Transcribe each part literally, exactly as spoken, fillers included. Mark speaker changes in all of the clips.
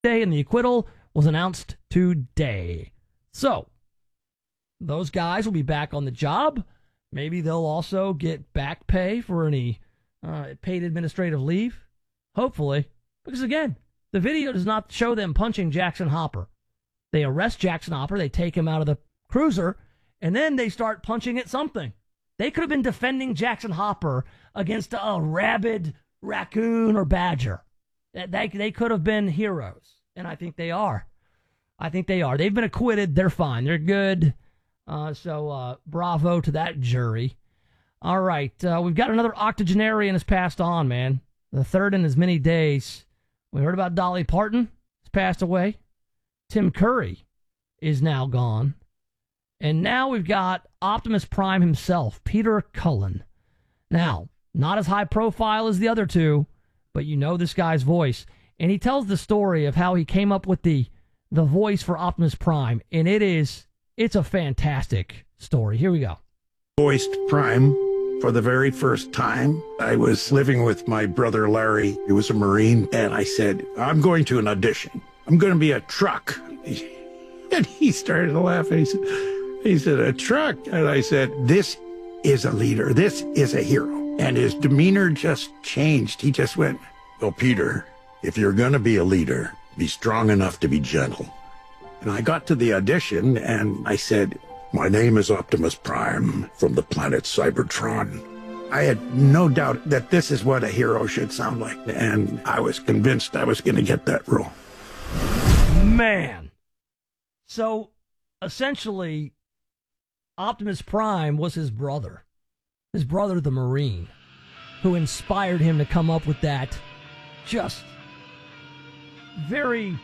Speaker 1: Day, and the acquittal was announced today. So, those guys will be back on the job. Maybe they'll also get back pay for any uh, paid administrative leave. Hopefully. Because, again, the video does not show them punching Jackson Hopper. They arrest Jackson Hopper, they take him out of the cruiser, and then they start punching at something. They could have been defending Jackson Hopper against a rabid raccoon or badger. They, they could have been heroes, and I think they are. I think they are. They've been acquitted. They're fine. They're good. Uh, so uh, bravo to that jury. All right. Uh, we've got another octogenarian has passed on, man. The third in as many days. We heard about Dolly Parton. Has passed away. Tim Curry is now gone. And now we've got Optimus Prime himself, Peter Cullen. Now, not as high profile as the other two, but you know this guy's voice. And he tells the story of how he came up with the the voice for Optimus Prime. And it is, it's a fantastic story. Here we go.
Speaker 2: Voiced Prime for the very first time. I was living with my brother Larry, who was a Marine, and I said, I'm going to an audition. I'm going to be a truck. And he started laughing. He said, he said, a truck? And I said, this is a leader. This is a hero. And his demeanor just changed. He just went, well, Peter, if you're going to be a leader, be strong enough to be gentle. And I got to the audition, and I said, my name is Optimus Prime from the planet Cybertron. I had no doubt that this is what a hero should sound like, and I was convinced I was going to get that role.
Speaker 1: Man. So, essentially, Optimus Prime was his brother. His brother, the Marine, who inspired him to come up with that just very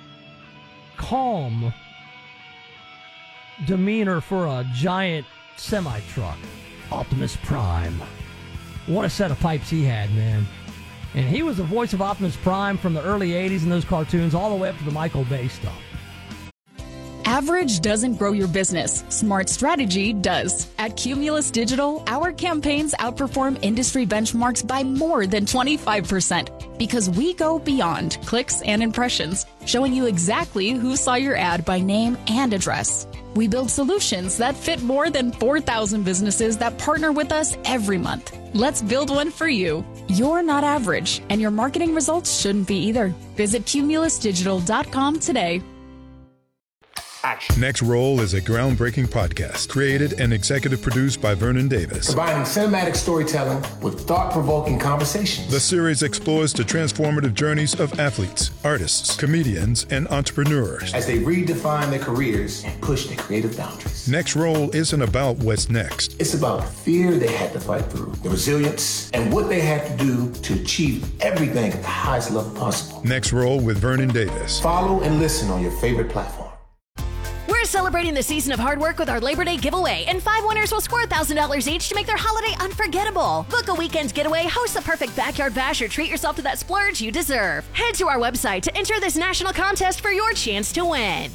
Speaker 1: calm demeanor for a giant semi-truck. Optimus Prime. What a set of pipes he had, man. And he was the voice of Optimus Prime from the early eighties in those cartoons all the way up to the Michael Bay stuff.
Speaker 3: Average doesn't grow your business. Smart strategy does. At Cumulus Digital, our campaigns outperform industry benchmarks by more than twenty-five percent because we go beyond clicks and impressions, showing you exactly who saw your ad by name and address. We build solutions that fit more than four thousand businesses that partner with us every month. Let's build one for you. You're not average, and your marketing results shouldn't be either. Visit cumulus digital dot com today.
Speaker 4: Action. Next Roll is a groundbreaking podcast created and executive produced by Vernon Davis.
Speaker 5: Combining cinematic storytelling with thought-provoking conversations.
Speaker 4: The series explores the transformative journeys of athletes, artists, comedians, and entrepreneurs
Speaker 5: as they redefine their careers and push their creative boundaries.
Speaker 4: Next Roll isn't about what's next.
Speaker 5: It's about the fear they had to fight through, the resilience, and what they had to do to achieve everything at the highest level possible.
Speaker 4: Next Roll with Vernon Davis.
Speaker 5: Follow and listen on your favorite platform.
Speaker 6: We're celebrating the season of hard work with our Labor Day giveaway, and five winners will score one thousand dollars each to make their holiday unforgettable. Book a weekend getaway, host the perfect backyard bash, or treat yourself to that splurge you deserve. Head to our website to enter this national contest for your chance to win.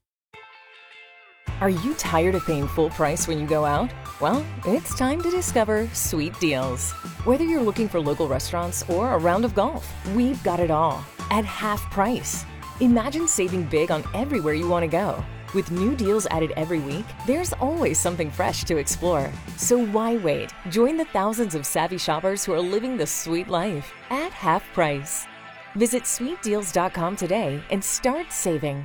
Speaker 7: Are you tired of paying full price when you go out? Well, it's time to discover Sweet Deals. Whether you're looking for local restaurants or a round of golf, we've got it all at half price. Imagine saving big on everywhere you want to go. With new deals added every week, there's always something fresh to explore. So why wait? Join the thousands of savvy shoppers who are living the sweet life at half price. Visit sweet deals dot com today and start saving.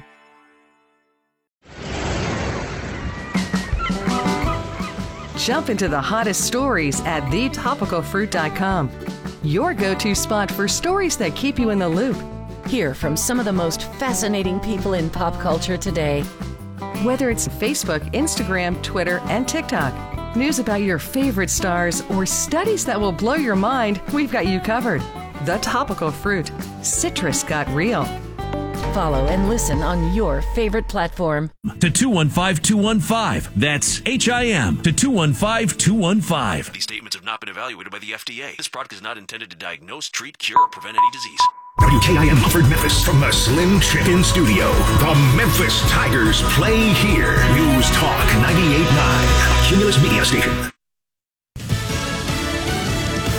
Speaker 8: Jump into the hottest stories at the topical fruit dot com. Your go-to spot for stories that keep you in the loop. Hear from some of the most fascinating people in pop culture today. Whether it's Facebook, Instagram, Twitter, and TikTok, news about your favorite stars, or studies that will blow your mind, we've got you covered. The Topical Fruit. Citrus got real. Follow and listen on your favorite platform.
Speaker 9: To two one five, two one five. That's H I M to two one five, two one five.
Speaker 10: These statements have not been evaluated by the F D A. This product is not intended to diagnose, treat, cure, or prevent any disease.
Speaker 11: W K I M offered Memphis from the Slim Chicken Studio. The Memphis Tigers play here. News Talk ninety-eight point nine, Cumulus Media Station.
Speaker 12: Stepping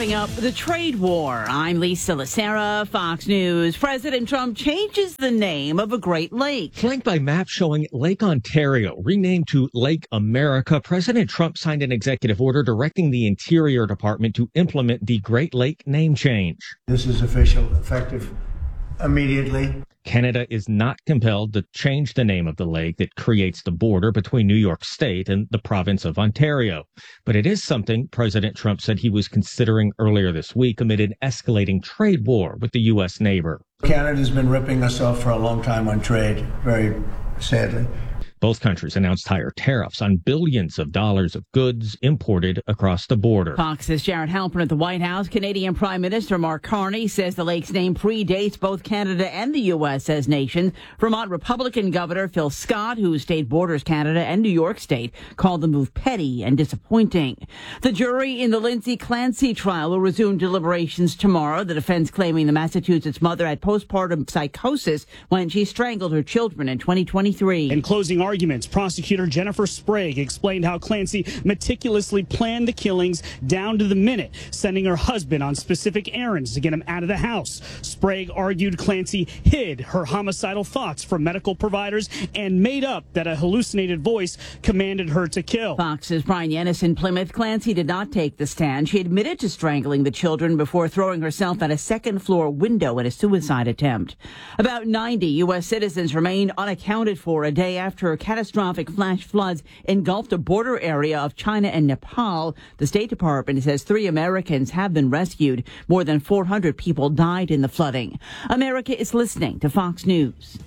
Speaker 12: Coming up, the trade war. I'm Lisa Lacera, Fox News. President Trump changes the name of a Great Lake.
Speaker 13: Flanked by maps showing Lake Ontario, renamed to Lake America, President Trump signed an executive order directing the Interior Department to implement the Great Lake name change.
Speaker 14: This is official, effective immediately.
Speaker 13: Canada is not compelled to change the name of the lake that creates the border between New York State and the province of Ontario. But it is something President Trump said he was considering earlier this week amid an escalating trade war with the U S neighbor.
Speaker 14: Canada's been ripping us off for a long time on trade, very sadly.
Speaker 13: Both countries announced higher tariffs on billions of dollars of goods imported across the border.
Speaker 12: Fox's Jared Halpern at the White House. Canadian Prime Minister Mark Carney says the lake's name predates both Canada and the U S as nations. Vermont Republican Governor Phil Scott, whose state borders Canada and New York State, called the move petty and disappointing. The jury in the Lindsay Clancy trial will resume deliberations tomorrow. The defense claiming the Massachusetts mother had postpartum psychosis when she strangled her children in twenty twenty-three.
Speaker 15: In closing arguments, prosecutor Jennifer Sprague explained how Clancy meticulously planned the killings down to the minute, sending her husband on specific errands to get him out of the house. Sprague argued Clancy hid her homicidal thoughts from medical providers and made up that a hallucinated voice commanded her to kill.
Speaker 12: Fox's Brian Yennis in Plymouth. Clancy did not take the stand. She admitted to strangling the children before throwing herself out a second floor window in a suicide attempt. About ninety U S citizens remain unaccounted for a day after catastrophic flash floods engulfed a border area of China and Nepal. The State Department says three Americans have been rescued. More than four hundred people died in the flooding. America is listening to Fox News.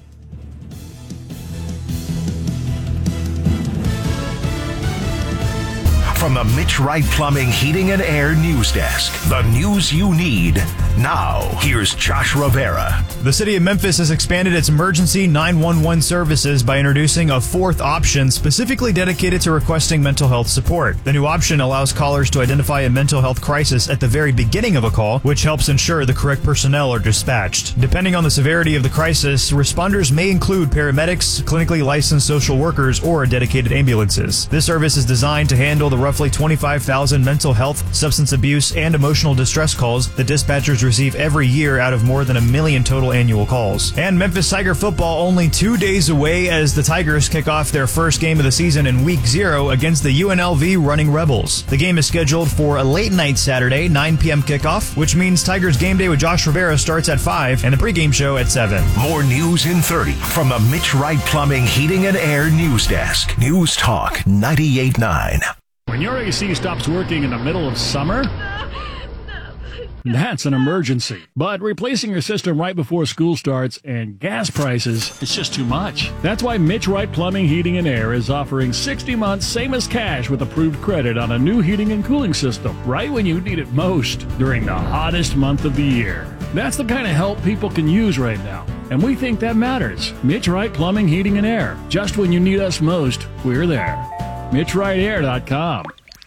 Speaker 11: From the Mitch Wright Plumbing, Heating and Air News Desk, the news you need. Now, here's Josh Rivera.
Speaker 16: The city of Memphis has expanded its emergency nine one one services by introducing a fourth option specifically dedicated to requesting mental health support. The new option allows callers to identify a mental health crisis at the very beginning of a call, which helps ensure the correct personnel are dispatched. Depending on the severity of the crisis, responders may include paramedics, clinically licensed social workers, or dedicated ambulances. This service is designed to handle the roughly twenty-five thousand mental health, substance abuse, and emotional distress calls that dispatchers receive every year out of more than a million total annual calls. And Memphis Tiger football only two days away as the Tigers kick off their first game of the season in week zero against the U N L V Running Rebels. The game is scheduled for a late night Saturday, nine p.m. kickoff, which means Tigers Game Day with Josh Rivera starts at five and the pregame show at seven.
Speaker 11: More news in thirty from the Mitch Wright Plumbing, Heating and Air News Desk. News Talk ninety-eight point nine.
Speaker 17: When your A C stops working in the middle of summer, that's an emergency. But replacing your system right before school starts and gas prices, it's just too much. That's why Mitch Wright Plumbing, Heating and Air is offering sixty months same as cash with approved credit on a new heating and cooling system right when you need it most during the hottest month of the year. That's the kind of help people can use right now. And we think that matters. Mitch Wright Plumbing, Heating and Air. Just when you need us most, we're there. Mitch Wright Air dot com.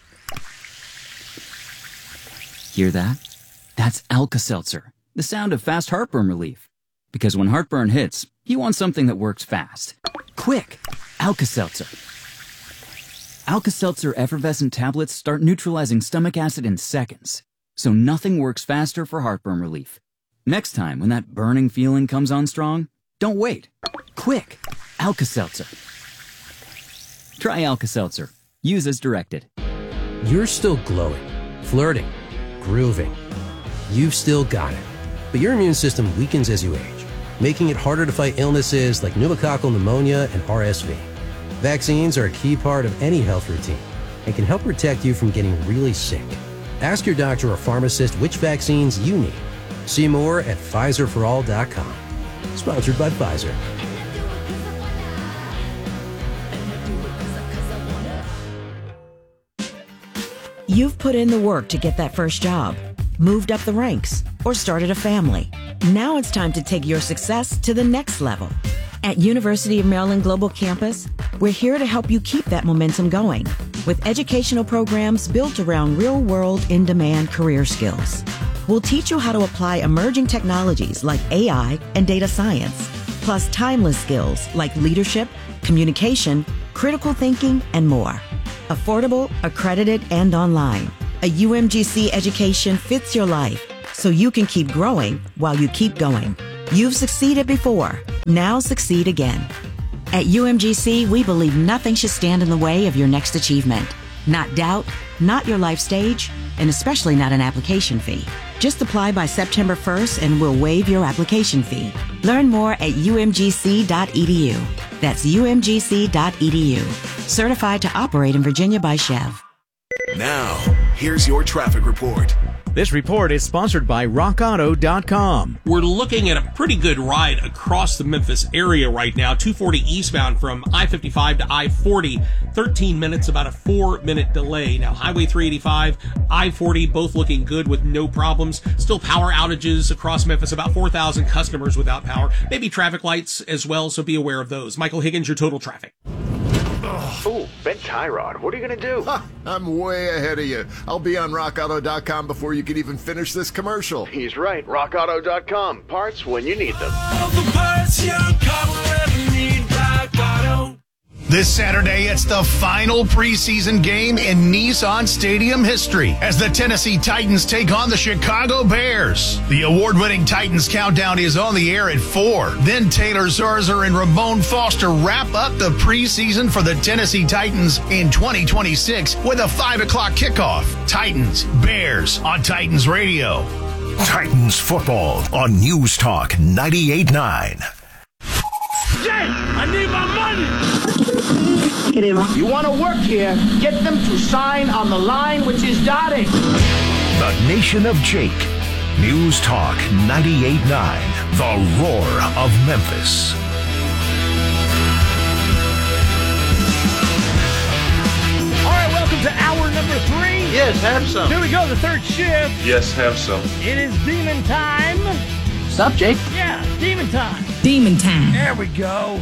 Speaker 18: Hear that? That's Alka-Seltzer, the sound of fast heartburn relief. Because when heartburn hits, you want something that works fast. Quick! Alka-Seltzer. Alka-Seltzer effervescent tablets start neutralizing stomach acid in seconds. So nothing works faster for heartburn relief. Next time, when that burning feeling comes on strong, don't wait. Quick! Alka-Seltzer. Try Alka-Seltzer. Use as directed.
Speaker 19: You're still glowing, flirting, grooving. You've still got it. But your immune system weakens as you age, making it harder to fight illnesses like pneumococcal pneumonia and R S V. Vaccines are a key part of any health routine and can help protect you from getting really sick. Ask your doctor or pharmacist which vaccines you need. See more at Pfizer for all dot com. Sponsored by Pfizer.
Speaker 20: You've put in the work to get that first job, moved up the ranks, or started a family. Now it's time to take your success to the next level. At University of Maryland Global Campus, we're here to help you keep that momentum going with educational programs built around real-world, in-demand career skills. We'll teach you how to apply emerging technologies like A I and data science, plus timeless skills like leadership, communication, critical thinking, and more. Affordable, accredited, and online. A U M G C education fits your life, so you can keep growing while you keep going. You've succeeded before. Now succeed again. At U M G C, we believe nothing should stand in the way of your next achievement. Not doubt, not your life stage, and especially not an application fee. Just apply by September first and we'll waive your application fee. Learn more at U M G C dot E D U. That's U M G C dot E D U. Certified to operate in Virginia by Chev.
Speaker 11: Now, here's your traffic report.
Speaker 21: This report is sponsored by rock auto dot com.
Speaker 22: We're looking at a pretty good ride across the Memphis area right now. two forty eastbound from I fifty-five to I forty. thirteen minutes, about a four minute delay. Now, Highway three eighty-five, I forty, both looking good with no problems. Still power outages across Memphis, about four thousand customers without power. Maybe traffic lights as well, so be aware of those. Michael Higgins, your total traffic.
Speaker 23: Oh, Ben Tyrod, what are you going to do?
Speaker 24: Ha, I'm way ahead of you. I'll be on rock auto dot com before you can even finish this commercial.
Speaker 23: He's right. rock auto dot com. Parts when you need them.
Speaker 25: All the parts your car will ever need, Rock Auto.
Speaker 26: This Saturday, it's the final preseason game in Nissan Stadium history as the Tennessee Titans take on the Chicago Bears. The award-winning Titans countdown is on the air at four. Then Taylor Zarzour and Ramon Foster wrap up the preseason for the Tennessee Titans in twenty twenty-six with a five o'clock kickoff. Titans, Bears on Titans Radio.
Speaker 11: Titans football on News Talk ninety-eight point nine.
Speaker 25: Jay, I need my money!
Speaker 27: You want to work here, get them to sign on the line which is dotted.
Speaker 11: The Nation of Jake. News Talk ninety-eight point nine. The Roar of Memphis.
Speaker 1: All right, welcome to hour number three.
Speaker 23: Yes, have some.
Speaker 1: Here we go, the third shift.
Speaker 23: Yes, have some.
Speaker 1: It is demon time.
Speaker 27: Sup, Jake?
Speaker 1: Yeah, demon time.
Speaker 12: Demon time.
Speaker 1: There we go.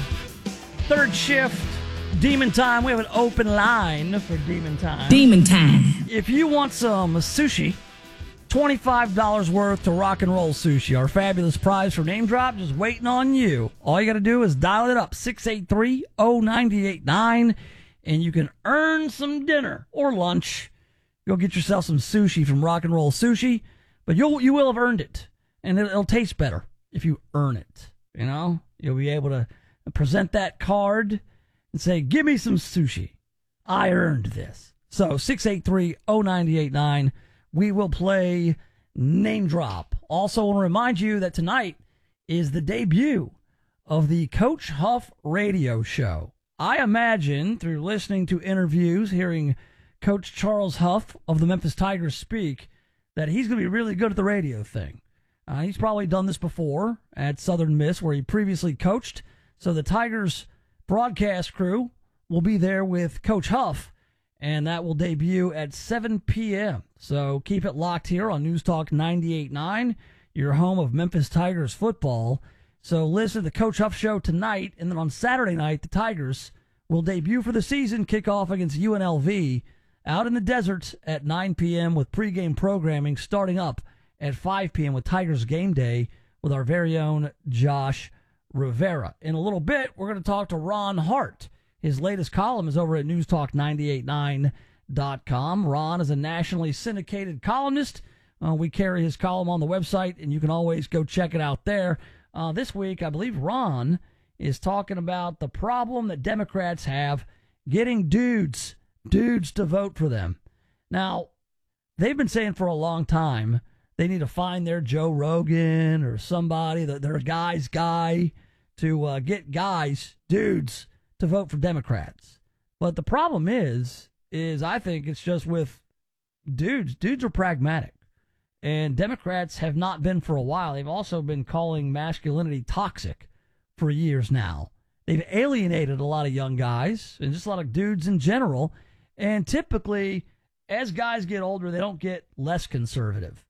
Speaker 1: Third shift, demon time. We have an open line for demon time.
Speaker 12: Demon time.
Speaker 1: If you want some sushi, twenty-five dollars worth to Rock and Roll Sushi, our fabulous prize for Name Drop, just waiting on you. All you got to do is dial it up, six eight three, oh nine eight nine, and you can earn some dinner or lunch. Go get yourself some sushi from Rock and Roll Sushi, but you'll, you will have earned it, and it'll, it'll taste better if you earn it. You know, you'll be able to present that card and say, give me some sushi. I earned this. So six eight three, oh nine eight nine. We will play Name Drop. Also want to remind you that tonight is the debut of the Coach Huff radio show. I imagine through listening to interviews, hearing Coach Charles Huff of the Memphis Tigers speak, that he's going to be really good at the radio thing. Uh, he's probably done this before at Southern Miss, where he previously coached. So the Tigers broadcast crew will be there with Coach Huff, and that will debut at seven p.m. So keep it locked here on News Talk ninety-eight point nine, your home of Memphis Tigers football. So listen to the Coach Huff show tonight, and then on Saturday night, the Tigers will debut for the season, kick off against U N L V out in the desert at nine p.m. with pregame programming starting up at five p.m. with Tigers Game Day with our very own Josh Rivera. In a little bit, we're going to talk to Ron Hart. His latest column is over at news talk ninety-eight point nine dot com. Ron is a nationally syndicated columnist. Uh, we carry his column on the website, and you can always go check it out there. Uh, this week, I believe Ron is talking about the problem that Democrats have getting dudes, dudes to vote for them. Now, they've been saying for a long time they need to find their Joe Rogan or somebody, their guy's guy, to uh, get guys, dudes, to vote for Democrats. But the problem is, is I think it's just with dudes. Dudes are pragmatic. And Democrats have not been for a while. They've also been calling masculinity toxic for years now. They've alienated a lot of young guys and just a lot of dudes in general. And typically, as guys get older, they don't get less conservative.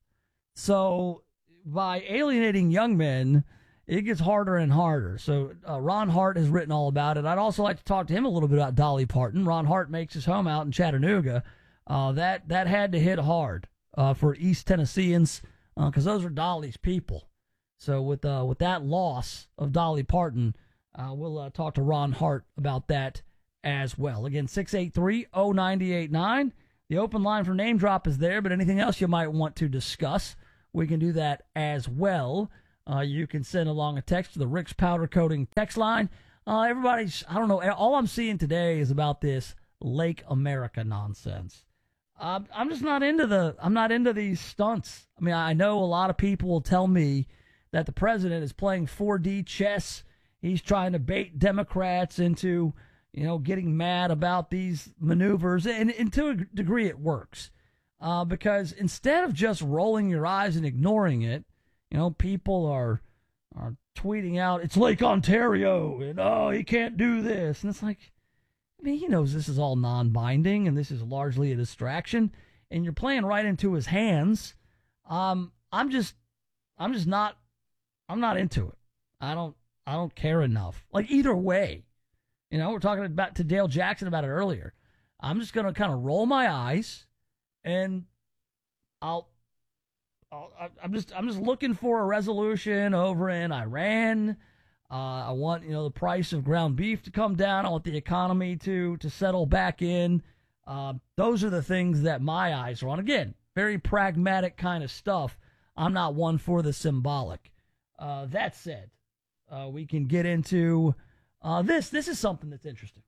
Speaker 1: So by alienating young men, it gets harder and harder. So uh, Ron Hart has written all about it. I'd also like to talk to him a little bit about Dolly Parton. Ron Hart makes his home out in Chattanooga. Uh, that that had to hit hard uh, for East Tennesseans because uh, those are Dolly's people. So with uh, with that loss of Dolly Parton, uh, we'll uh, talk to Ron Hart about that as well. Again, six eight three, oh nine eight nine. The open line for name drop is there, but anything else you might want to discuss, we can do that as well. Uh, you can send along a text to the Rick's Powder Coating text line. Uh, everybody's, I don't know, all I'm seeing today is about this Lake America nonsense. Uh, I'm just not into the, I'm not into these stunts. I mean, I know a lot of people will tell me that the president is playing four D chess. He's trying to bait Democrats into, you know, getting mad about these maneuvers. And, and to a degree, it works. Uh, because instead of just rolling your eyes and ignoring it, you know, people are are tweeting out, it's Lake Ontario, and oh, he can't do this. And it's like, I mean, he knows this is all non-binding, and this is largely a distraction, and you're playing right into his hands. Um, I'm just, I'm just not, I'm not into it. I don't, I don't care enough. Like, either way, you know, we're talking about to Dale Jackson about it earlier. I'm just going to kind of roll my eyes, and I'll, I'll, I'm just, I'm just looking for a resolution over in Iran. Uh, I want, you know, the price of ground beef to come down. I want the economy to, to settle back in. Uh, those are the things that my eyes are on. Again, very pragmatic kind of stuff. I'm not one for the symbolic. Uh, that said, uh, we can get into uh, this. This is something that's interesting.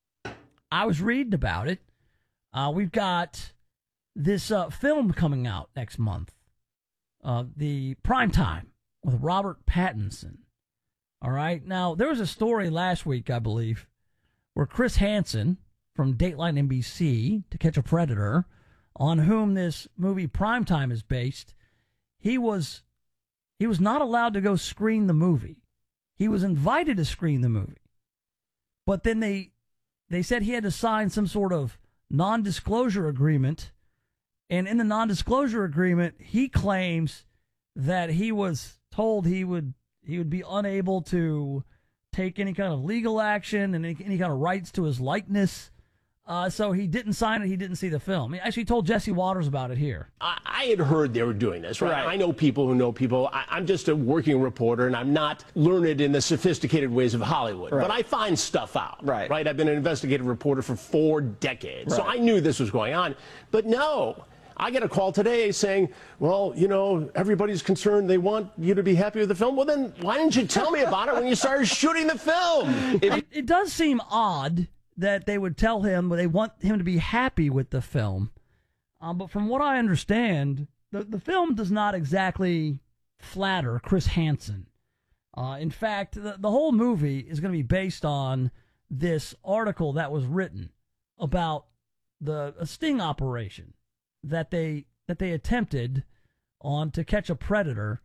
Speaker 1: I was reading about it. Uh, we've got this uh, film coming out next month, uh, the Primetime with Robert Pattinson. All right. Now, there was a story last week, I believe, where Chris Hansen from Dateline N B C, To Catch a Predator, on whom this movie Primetime is based, he was he was not allowed to go screen the movie. He was invited to screen the movie. But then they they said he had to sign some sort of non-disclosure agreement. And in the non-disclosure agreement, he claims that he was told he would he would be unable to take any kind of legal action and any, any kind of rights to his likeness. Uh, so he didn't sign it. He didn't see the film. He actually told Jesse Waters about it here.
Speaker 2: I, I had heard they were doing this, right?
Speaker 1: Right.
Speaker 2: I know people who know people. I, I'm just a working reporter, and I'm not learned in the sophisticated ways of Hollywood.
Speaker 3: Right.
Speaker 2: But I find stuff out,
Speaker 3: Right.
Speaker 2: right? I've been an investigative reporter for four decades, so
Speaker 3: Right.
Speaker 2: I knew this was going on. But no. I get a call today saying, well, you know, everybody's concerned. They want you to be happy with the film. Well, then why didn't you tell me about it when you started shooting the film?
Speaker 1: It, it does seem odd that they would tell him they want him to be happy with the film. Um, but from what I understand, the, the film does not exactly flatter Chris Hansen. Uh, in fact, the, the whole movie is going to be based on this article that was written about the a sting operation that they that they attempted on To Catch a Predator,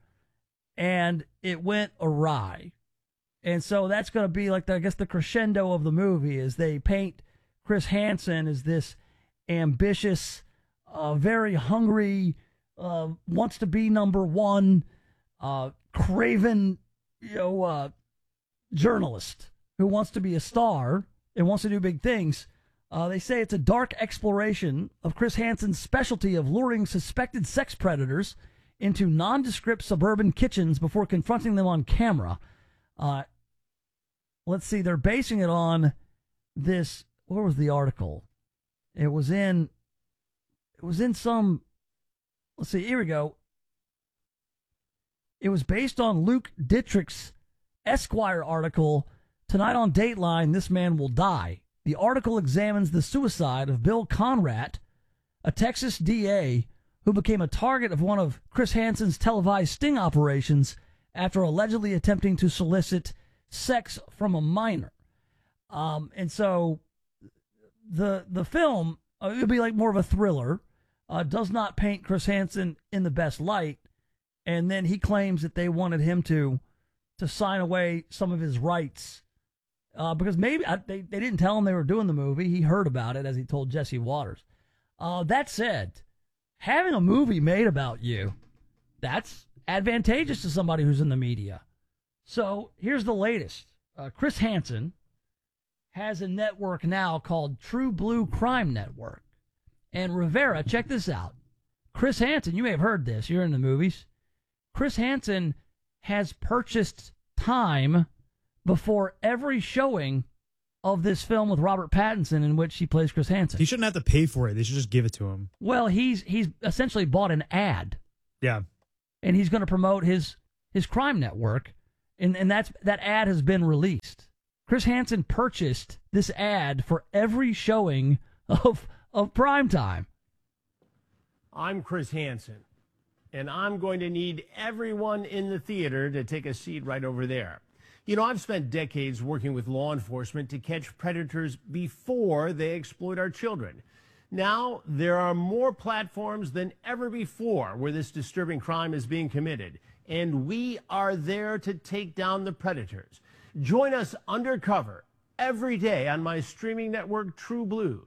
Speaker 1: and it went awry. And so that's going to be like, the, I guess, the crescendo of the movie is they paint Chris Hansen as this ambitious, uh, very hungry, uh, wants to be number one, uh, craven, you know, uh, journalist who wants to be a star and wants to do big things. Uh, they say it's a dark exploration of Chris Hansen's specialty of luring suspected sex predators into nondescript suburban kitchens before confronting them on camera. Uh, let's see, they're basing it on this, what was the article? It was in, it was in some, let's see, here we go. It was based on Luke Dittrich's Esquire article, Tonight on Dateline, This Man Will Die. The article examines the suicide of Bill Conrat, a Texas D A who became a target of one of Chris Hansen's televised sting operations after allegedly attempting to solicit sex from a minor. Um, and so the the film, uh, it'll be like more of a thriller, uh, does not paint Chris Hansen in the best light. And then he claims that they wanted him to to sign away some of his rights. Uh, because maybe I, they, they didn't tell him they were doing the movie. He heard about it, as he told Jesse Waters. Uh, that said, having a movie made about you, that's advantageous to somebody who's in the media. So here's the latest. Uh, Chris Hansen has a network now called True Blue Crime Network. And Rivera, check this out. Chris Hansen, you may have heard this. You're in the movies. Chris Hansen has purchased time before every showing of this film with Robert Pattinson in which he plays Chris Hansen.
Speaker 16: He shouldn't have to pay for it. They should just give it to him.
Speaker 1: Well, he's he's essentially bought an ad.
Speaker 16: Yeah.
Speaker 1: And he's going to promote his his crime network, and, and that's that ad has been released. Chris Hansen purchased this ad for every showing of of Primetime.
Speaker 2: I'm Chris Hansen, and I'm going to need everyone in the theater to take a seat right over there. You know, I've spent decades working with law enforcement to catch predators before they exploit our children. Now, there are more platforms than ever before where this disturbing crime is being committed, and we are there to take down the predators. Join us undercover every day on my streaming network, True Blue.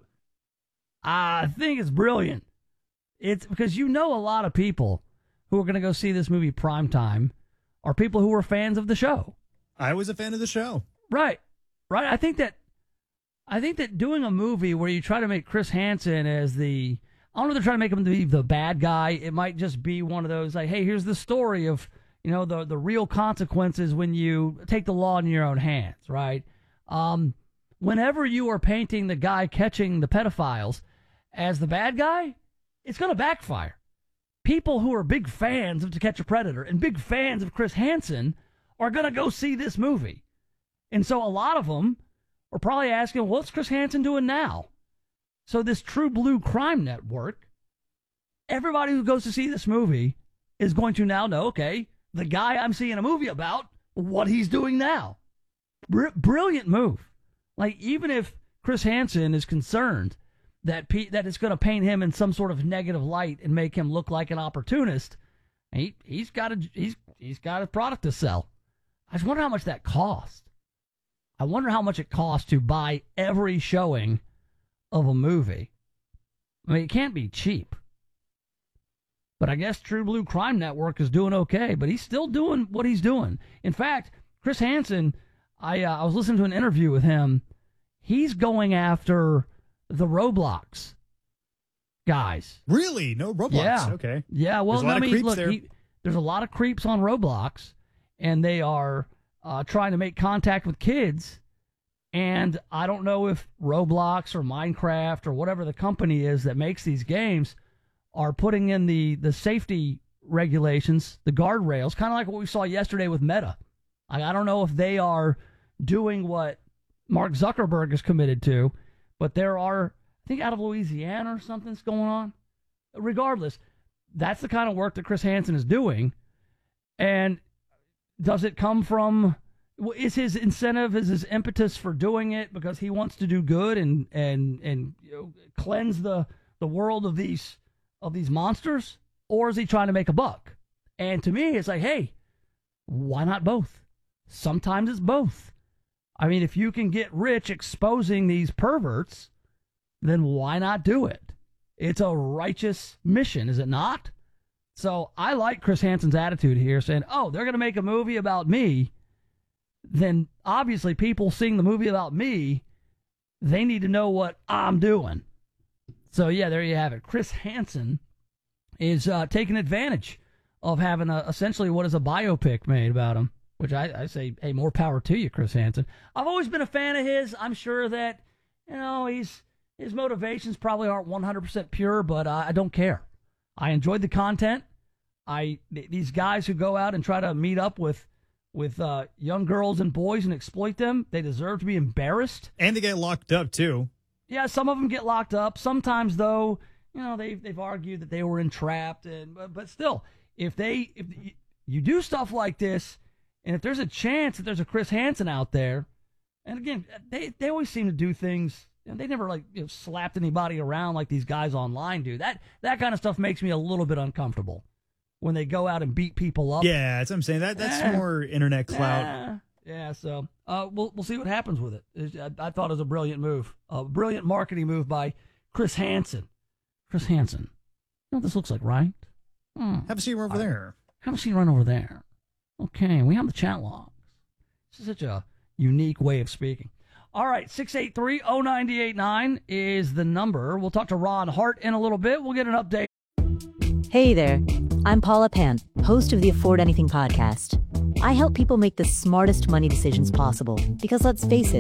Speaker 1: I think it's brilliant. It's because you know a lot of people who are going to go see this movie Primetime are people who are fans of the show.
Speaker 16: I was a fan of the show.
Speaker 1: Right. Right. I think that I think that doing a movie where you try to make Chris Hansen as the, I don't know if they're trying to make him be the bad guy. It might just be one of those like, hey, here's the story of, you know, the the real consequences when you take the law in your own hands, right? Um, whenever you are painting the guy catching the pedophiles as the bad guy, it's going to backfire. People who are big fans of To Catch a Predator and big fans of Chris Hansen are going to go see this movie. And so a lot of them are probably asking, well, what's Chris Hansen doing now? So this True Blue crime network, everybody who goes to see this movie is going to now know, okay, the guy I'm seeing a movie about, what he's doing now. Br- brilliant move. Like, even if Chris Hansen is concerned that P- that it's going to paint him in some sort of negative light and make him look like an opportunist, he, he's got a, he's, he's got a product to sell. I just wonder how much that costs. I wonder how much it costs to buy every showing of a movie. I mean, it can't be cheap. But I guess True Blue Crime Network is doing okay, but he's still doing what he's doing. In fact, Chris Hansen, I uh, I was listening to an interview with him. He's going after the Roblox guys.
Speaker 16: Really? No Roblox?
Speaker 1: Yeah.
Speaker 16: Okay.
Speaker 1: Yeah, well,
Speaker 16: There's a lot
Speaker 1: I
Speaker 16: of
Speaker 1: mean,
Speaker 16: creeps
Speaker 1: look,
Speaker 16: there.
Speaker 1: he, there's a lot of creeps on Roblox, and they are uh, trying to make contact with kids. And I don't know if Roblox or Minecraft or whatever the company is that makes these games are putting in the, the safety regulations, the guardrails, kind of like what we saw yesterday with Meta. I, I don't know if they are doing what Mark Zuckerberg is committed to, but there are, I think out of Louisiana or something's going on. Regardless, that's the kind of work that Chris Hansen is doing. And does it come from, is his incentive, is his impetus for doing it because he wants to do good and, and, and you know, cleanse the, the world of these of these monsters, or is he trying to make a buck? And to me, it's like, hey, why not both? Sometimes it's both. I mean, if you can get rich exposing these perverts, then why not do it? It's a righteous mission, is it not? So I like Chris Hansen's attitude here, saying, oh, they're going to make a movie about me. Then obviously people seeing the movie about me, they need to know what I'm doing. So, yeah, there you have it. Chris Hansen is uh, taking advantage of having a, essentially what is a biopic made about him, which I, I say, hey, more power to you, Chris Hansen. I've always been a fan of his. I'm sure that, you know, he's his motivations probably aren't one hundred percent pure, but uh, I don't care. I enjoyed the content. I th- These guys who go out and try to meet up with, with uh, young girls and boys and exploit them, they deserve to be embarrassed.
Speaker 16: And they get locked up, too.
Speaker 1: Yeah, some of them get locked up. Sometimes, though, you know, they've, they've argued that they were entrapped. And but, but still, if they if you do stuff like this, and if there's a chance that there's a Chris Hansen out there, and again, they, they always seem to do things, you know, they never, like, you know, slapped anybody around like these guys online do. That, that kind of stuff makes me a little bit uncomfortable when they go out and beat people up.
Speaker 16: Yeah, that's what I'm saying. That That's
Speaker 1: Eh.
Speaker 16: more internet clout.
Speaker 1: Eh. Yeah, so uh, we'll we'll see what happens with it. It's, I, I thought it was a brilliant move, a brilliant marketing move by Chris Hansen. Chris Hansen, you know what this looks like, right? Hmm.
Speaker 16: Have a seat over there.
Speaker 1: Have a seat right over there. Okay, we have the chat logs. This is such a unique way of speaking. All right, six eight three, oh nine eight nine is the number. We'll talk to Ron Hart in a little bit. We'll get an update.
Speaker 3: Hey there, I'm Paula Pant, host of the Afford Anything podcast. I help people make the smartest money decisions possible because, let's face it,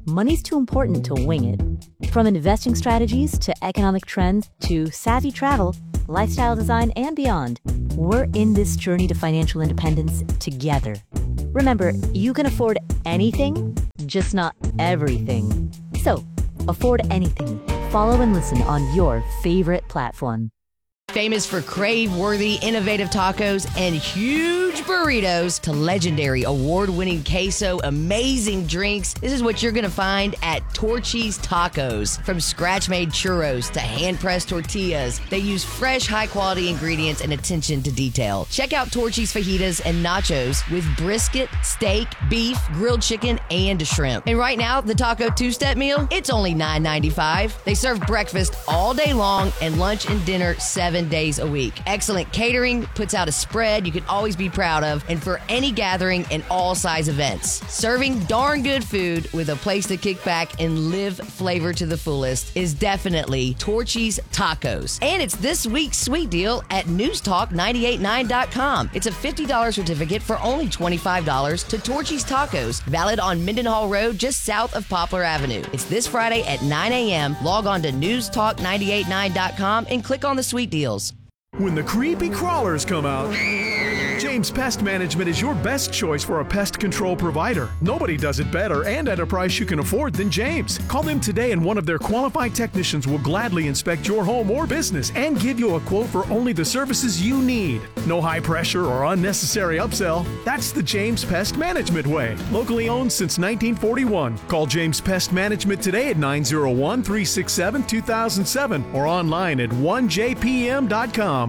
Speaker 3: money's too important to wing it. From investing strategies to economic trends to savvy travel, lifestyle design, and beyond, we're in this journey to financial independence together. Remember, you can afford anything, just not everything. So, afford anything. Follow and listen on your favorite platform.
Speaker 4: Famous for crave-worthy, innovative tacos and huge burritos to legendary award-winning queso, amazing drinks. This is what you're going to find at Torchy's Tacos. From scratch-made churros to hand-pressed tortillas, they use fresh, high-quality ingredients and attention to detail. Check out Torchy's fajitas and nachos with brisket, steak, beef, grilled chicken, and shrimp. And right now, the Taco Two-Step meal, it's only nine ninety-five. They serve breakfast all day long and lunch and dinner seven days a week. Excellent catering, puts out a spread you can always be proud of, and for any gathering and all size events. Serving darn good food with a place to kick back and live flavor to the fullest is definitely Torchy's Tacos. And it's this week's sweet deal at news talk nine eight nine dot com. It's a fifty dollars certificate for only twenty-five dollars to Torchy's Tacos, valid on Mendenhall Road just south of Poplar Avenue. It's this Friday at nine a.m. Log on to news talk nine eight nine dot com and click on the sweet deals.
Speaker 5: When the creepy crawlers come out, James Pest Management is your best choice for a pest control provider. Nobody does it better and at a price you can afford than James. Call them today and one of their qualified technicians will gladly inspect your home or business and give you a quote for only the services you need. No high pressure or unnecessary upsell. That's the James Pest Management way. Locally owned since nineteen forty-one. Call James Pest Management today at nine oh one, three six seven, two thousand seven or online at one j p m dot com.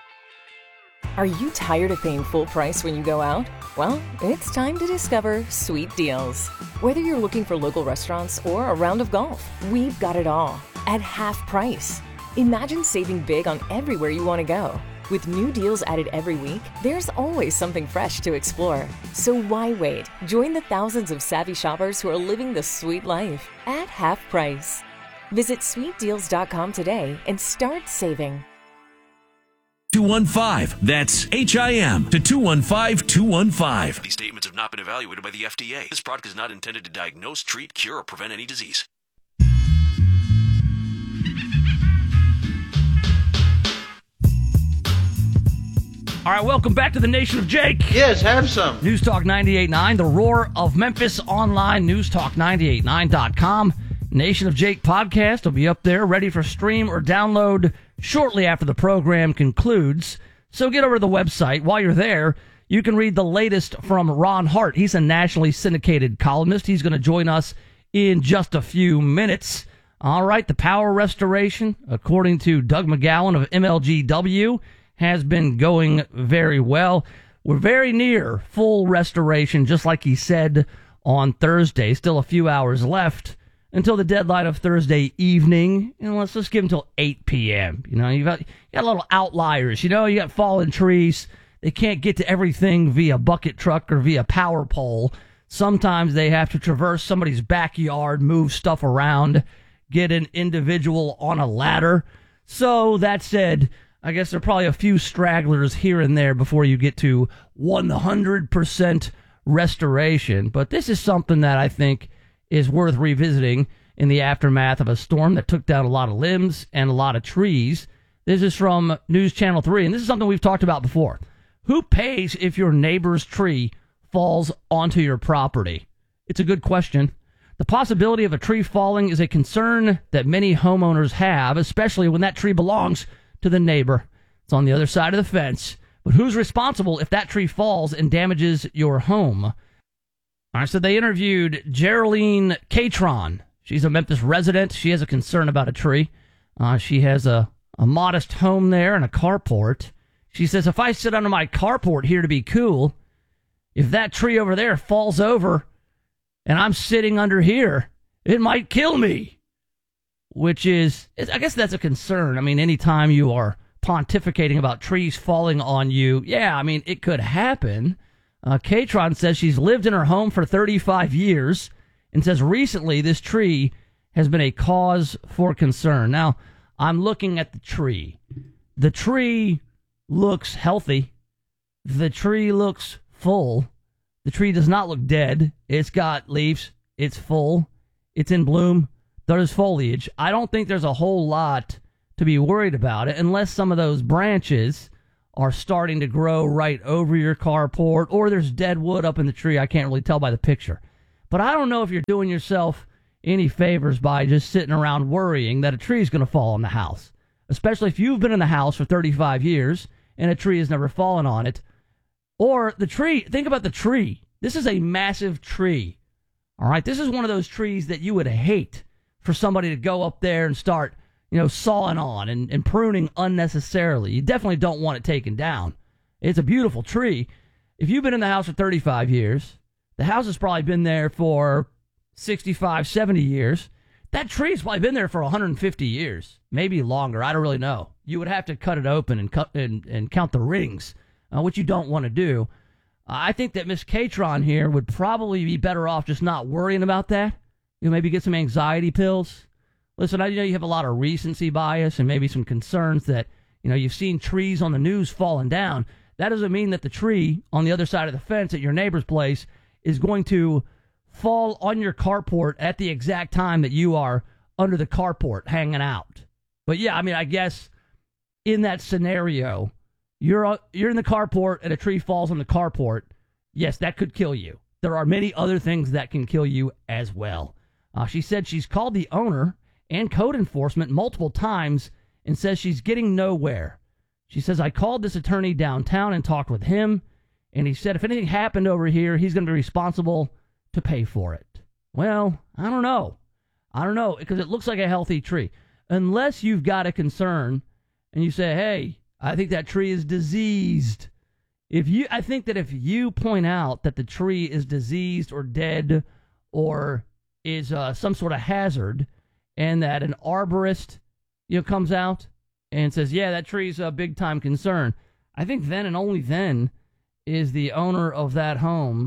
Speaker 6: Are you tired of paying full price when you go out? Well, it's time to discover Sweet Deals. Whether you're looking for local restaurants or a round of golf, we've got it all at half price. Imagine saving big on everywhere you want to go. With new deals added every week, there's always something fresh to explore. So why wait? Join the thousands of savvy shoppers who are living the sweet life at half price. Visit sweet deals dot com today and start saving.
Speaker 7: two one five. That's H I M to two one five two one five.
Speaker 8: These statements have not been evaluated by the F D A. This product is not intended to diagnose, treat, cure, or prevent any disease.
Speaker 1: All right, welcome back to the Nation of Jake.
Speaker 9: Yes, have some.
Speaker 1: News Talk ninety-eight point nine, The Roar of Memphis online, news talk nine eight nine dot com. Nation of Jake podcast will be up there, ready for stream or download shortly after the program concludes. So get over to the website. While you're there, you can read the latest from Ron Hart. He's a nationally syndicated columnist. He's going to join us in just a few minutes. All right, the power restoration, according to Doug McGowan of M L G W, has been going very well. We're very near full restoration, just like he said on Thursday. Still a few hours left until the deadline of Thursday evening. You know, let's just give them until eight p.m. You know, you've got, you got little outliers. You know, you got fallen trees. They can't get to everything via bucket truck or via power pole. Sometimes they have to traverse somebody's backyard, move stuff around, get an individual on a ladder. So that said, I guess there are probably a few stragglers here and there before you get to one hundred percent restoration. But this is something that I think is worth revisiting in the aftermath of a storm that took down a lot of limbs and a lot of trees. This is from News Channel three, and this is something we've talked about before. Who pays if your neighbor's tree falls onto your property? It's a good question. The possibility of a tree falling is a concern that many homeowners have, especially when that tree belongs to the neighbor. It's on the other side of the fence. But who's responsible if that tree falls and damages your home? All right, so they interviewed Geraldine Catron. She's a Memphis resident. She has a concern about a tree. Uh, she has a, a modest home there and a carport. She says, if I sit under my carport here to be cool, if that tree over there falls over and I'm sitting under here, it might kill me. Which is, I guess that's a concern. I mean, anytime you are pontificating about trees falling on you, yeah, I mean, it could happen. Uh, Catron says she's lived in her home for thirty-five years and says recently this tree has been a cause for concern. Now, I'm looking at the tree. The tree looks healthy. The tree looks full. The tree does not look dead. It's got leaves. It's full. It's in bloom. There's foliage. I don't think there's a whole lot to be worried about it unless some of those branches are starting to grow right over your carport or there's dead wood up in the tree. I can't really tell by the picture. But I don't know if you're doing yourself any favors by just sitting around worrying that a tree is going to fall on the house, especially if you've been in the house for thirty-five years and a tree has never fallen on it. Or the tree, think about the tree. This is a massive tree. All right, this is one of those trees that you would hate for somebody to go up there and start, you know, sawing on and, and pruning unnecessarily. You definitely don't want it taken down. It's a beautiful tree. If you've been in the house for thirty-five years, the house has probably been there for sixty-five, seventy years. That tree's probably been there for one hundred fifty years, maybe longer. I don't really know. You would have to cut it open and cut and, and count the rings, uh, which you don't want to do. I think that Miss Catron here would probably be better off just not worrying about that. You know, maybe get some anxiety pills. Listen, I know you have a lot of recency bias and maybe some concerns that, you know, you've seen trees on the news falling down. That doesn't mean that the tree on the other side of the fence at your neighbor's place is going to fall on your carport at the exact time that you are under the carport hanging out. But yeah, I mean, I guess in that scenario, You're you're in the carport and a tree falls on the carport. Yes, that could kill you. There are many other things that can kill you as well. Uh, she said she's called the owner and code enforcement multiple times and says she's getting nowhere. She says, I called this attorney downtown and talked with him, and he said if anything happened over here, he's going to be responsible to pay for it. Well, I don't know. I don't know, because it looks like a healthy tree. Unless you've got a concern and you say, hey, I think that tree is diseased. If you, I think that if you point out that the tree is diseased or dead or is uh, some sort of hazard, and that an arborist, you know, comes out and says, yeah, that tree's a big time concern, I think then and only then is the owner of that home,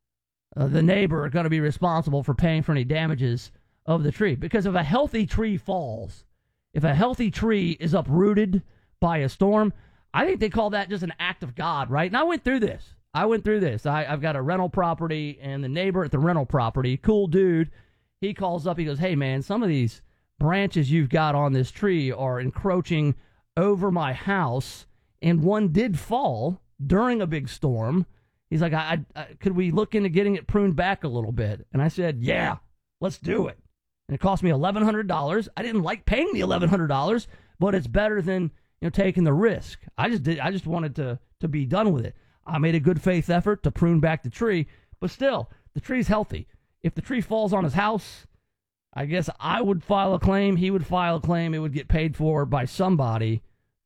Speaker 1: uh, the neighbor, going to be responsible for paying for any damages of the tree. Because if a healthy tree falls, if a healthy tree is uprooted by a storm, I think they call that just an act of God, right? And I went through this. I went through this. I, I've got a rental property, and the neighbor at the rental property, cool dude, he calls up, he goes, hey, man, some of these branches you've got on this tree are encroaching over my house, and one did fall during a big storm. He's like, I, I, could we look into getting it pruned back a little bit? And I said, yeah, let's do it. And it cost me eleven hundred dollars. I didn't like paying the eleven hundred dollars, but it's better than, you know, taking the risk. I just did. I just wanted to to be done with it. I made a good faith effort to prune back the tree, but still, the tree's healthy. If the tree falls on his house, I guess I would file a claim. He would file a claim. It would get paid for by somebody.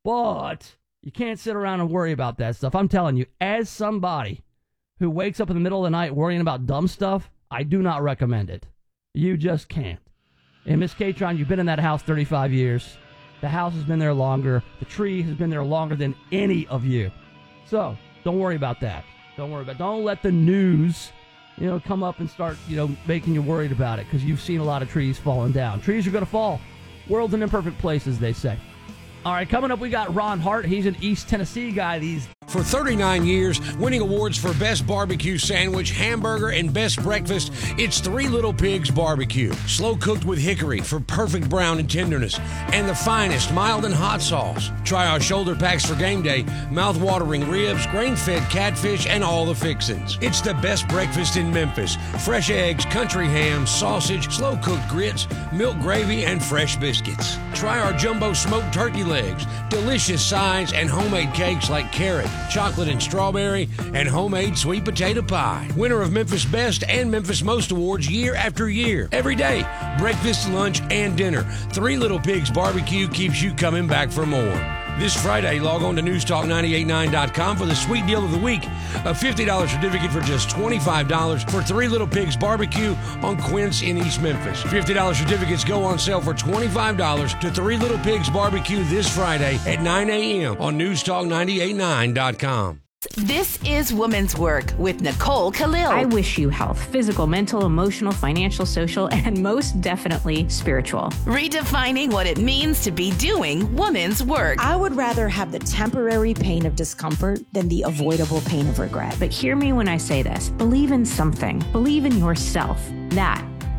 Speaker 1: But you can't sit around and worry about that stuff. I'm telling you, as somebody who wakes up in the middle of the night worrying about dumb stuff, I do not recommend it. You just can't. And Miss Catron, you've been in that house thirty-five years. The house has been there longer. The tree has been there longer than any of you. So don't worry about that. Don't worry about it. Don't let the news, you know, come up and start, you know, making you worried about it, because you've seen a lot of trees falling down. Trees are going to fall. World's an imperfect place, as they say. All right, coming up, we got Ron Hart. He's an East Tennessee guy. These
Speaker 9: For thirty-nine years, winning awards for Best Barbecue Sandwich, Hamburger, and Best Breakfast, it's Three Little Pigs Barbecue. Slow cooked with hickory for perfect brown and tenderness, and the finest mild and hot sauce. Try our shoulder packs for game day, mouth-watering ribs, grain-fed catfish, and all the fixins'. It's the best breakfast in Memphis. Fresh eggs, country ham, sausage, slow-cooked grits, milk gravy, and fresh biscuits. Try our jumbo smoked turkey legs, delicious sides, and homemade cakes like carrot, chocolate and strawberry, and homemade sweet potato pie. Winner of Memphis Best and Memphis Most Awards year after year. Every day, breakfast, lunch, and dinner. Three Little Pigs Barbecue keeps you coming back for more. This Friday, log on to news talk nine eight nine dot com for the sweet deal of the week. A fifty dollars certificate for just twenty-five dollars for Three Little Pigs Barbecue on Quince in East Memphis. fifty dollars certificates go on sale for twenty-five dollars to Three Little Pigs Barbecue this Friday at nine a.m. on news talk nine eight nine dot com.
Speaker 10: This is Women's Work with Nicole Khalil.
Speaker 13: I wish you health, physical, mental, emotional, financial, social, and most definitely spiritual.
Speaker 10: Redefining what it means to be doing women's work.
Speaker 14: I would rather have the temporary pain of discomfort than the avoidable pain of regret.
Speaker 13: But hear me when I say this. Believe in something. Believe in yourself. That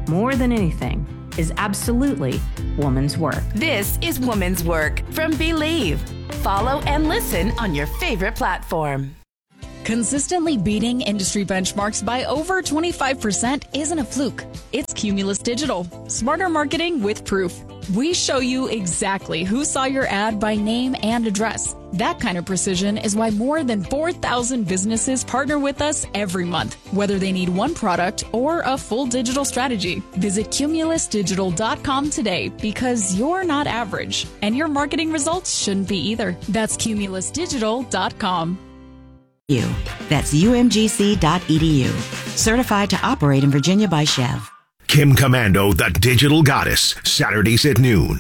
Speaker 13: more than anything, is absolutely woman's work.
Speaker 10: This is Woman's Work from Believe. Follow and listen on your favorite platform.
Speaker 15: Consistently beating industry benchmarks by over twenty-five percent isn't a fluke. It's Cumulus Digital. Smarter marketing with proof. We show you exactly who saw your ad by name and address. That kind of precision is why more than four thousand businesses partner with us every month, whether they need one product or a full digital strategy. Visit cumulus digital dot com today because you're not average, and your marketing results shouldn't be either. That's cumulus digital dot com.
Speaker 17: U. That's U M G C dot E D U. Certified to operate in Virginia by Chev.
Speaker 11: Kim Commando, the Digital Goddess, Saturdays at noon.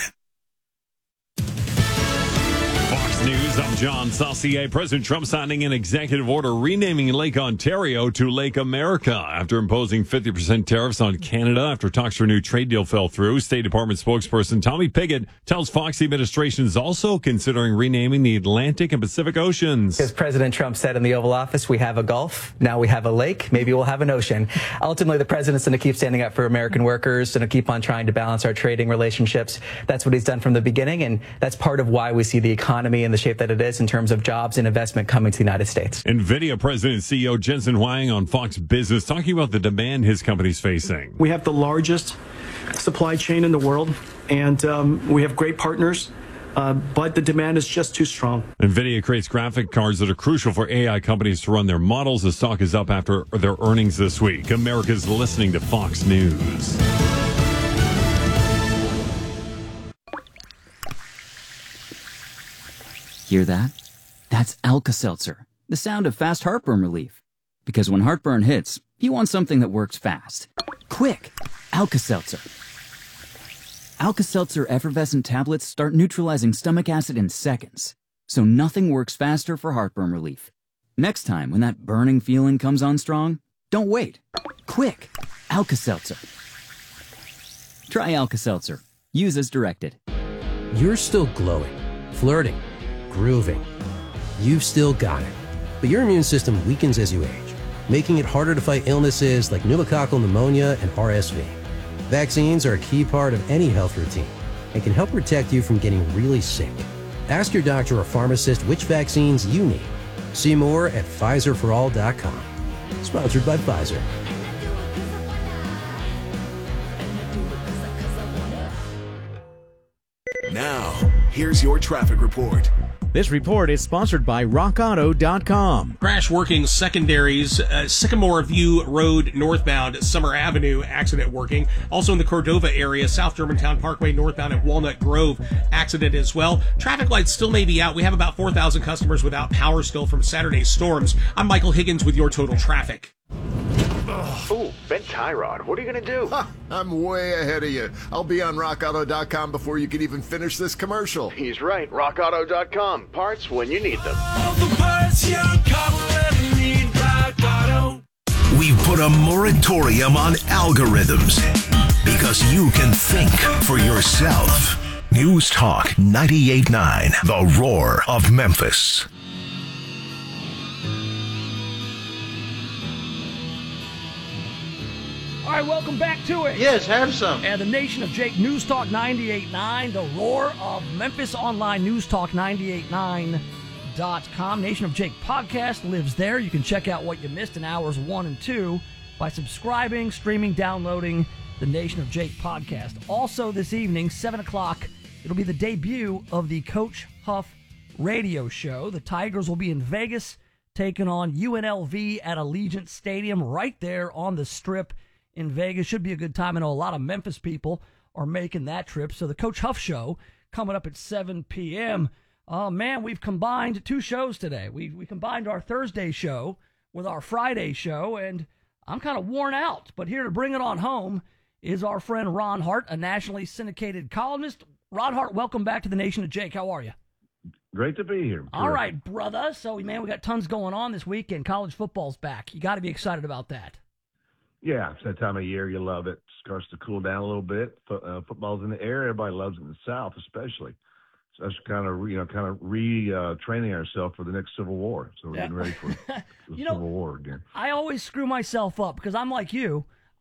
Speaker 18: Fox News, I'm John Saucier. President Trump signing an executive order renaming Lake Ontario to Lake America after imposing fifty percent tariffs on Canada after talks for a new trade deal fell through. State Department spokesperson Tommy Pigott tells Fox the administration is also considering renaming the Atlantic and Pacific Oceans.
Speaker 19: As President Trump said in the Oval Office, we have a Gulf, now we have a lake, maybe we'll have an ocean. Ultimately, the president's going to keep standing up for American workers, going to keep on trying to balance our trading relationships. That's what he's done from the beginning, and that's part of why we see the economy in the shape that it is in terms of jobs and investment coming to the United States.
Speaker 18: NVIDIA President and C E O Jensen Huang on Fox Business talking about the demand his company's facing.
Speaker 20: We have the largest supply chain in the world, and um, we have great partners, uh, but the demand is just too strong.
Speaker 18: NVIDIA creates graphic cards that are crucial for A I companies to run their models. The stock is up after their earnings this week. America's listening to Fox News.
Speaker 21: Hear that? That's Alka-Seltzer, the sound of fast heartburn relief. Because when heartburn hits, you want something that works fast. Quick! Alka-Seltzer. Alka-Seltzer effervescent tablets start neutralizing stomach acid in seconds, so nothing works faster for heartburn relief. Next time, when that burning feeling comes on strong, don't wait. Quick! Alka-Seltzer. Try Alka-Seltzer. Use as directed.
Speaker 22: You're still glowing, flirting, grooving. You've still got it. But your immune system weakens as you age, making it harder to fight illnesses like pneumococcal pneumonia and R S V. Vaccines are a key part of any health routine and can help protect you from getting really sick. Ask your doctor or pharmacist which vaccines you need. See more at Pfizer for all dot com. Sponsored by Pfizer.
Speaker 11: Now, here's your traffic report.
Speaker 28: This report is sponsored by rock auto dot com.
Speaker 29: Crash working secondaries, uh, Sycamore View Road northbound, Summer Avenue accident working. Also in the Cordova area, South Germantown Parkway northbound at Walnut Grove accident as well. Traffic lights still may be out. We have about four thousand customers without power still from Saturday's storms. I'm Michael Higgins with your total traffic.
Speaker 23: Ooh, Ben Tyrod, what are you going to do?
Speaker 24: Ha, I'm way ahead of you. I'll be on rock auto dot com before you can even finish this commercial.
Speaker 23: He's right, rock auto dot com. Parts when you need them.
Speaker 25: All the parts your car will ever need, Rock Auto.
Speaker 11: We've put a moratorium on algorithms because you can think for yourself. News Talk ninety-eight point nine, The Roar of Memphis.
Speaker 1: All right, welcome back to it.
Speaker 30: Yes, have some.
Speaker 1: And the Nation of Jake, News Talk ninety-eight point nine, The Roar of Memphis, online News Talk ninety-eight point nine dot com. Nation of Jake podcast lives there. You can check out what you missed in hours one and two by subscribing, streaming, downloading the Nation of Jake podcast. Also this evening, seven o'clock, it'll be the debut of the Coach Huff radio show. The Tigers will be in Vegas taking on U N L V at Allegiant Stadium right there on the Strip in Vegas. Should be a good time. I know a lot of Memphis people are making that trip. So the Coach Huff Show coming up at seven p.m. Oh, man, we've combined two shows today. We we combined our Thursday show with our Friday show, and I'm kind of worn out. But here to bring it on home is our friend Ron Hart, a nationally syndicated columnist. Ron Hart, welcome back to the Nation of Jake. How are you?
Speaker 31: Great to be here.
Speaker 1: All right, brother. So, man, we got tons going on this weekend. College football's back. You got to be excited about that.
Speaker 31: Yeah, it's that time of year. You love it. Starts to cool down a little bit. Fo- uh, football's in the air. Everybody loves it in the South, especially. So that's kind of, you know, kind of re-training uh, ourselves for the next Civil War. So we're
Speaker 1: Yeah.
Speaker 31: getting ready for the
Speaker 1: You
Speaker 31: Civil
Speaker 1: know,
Speaker 31: War again.
Speaker 1: I always screw myself up because I'm like you.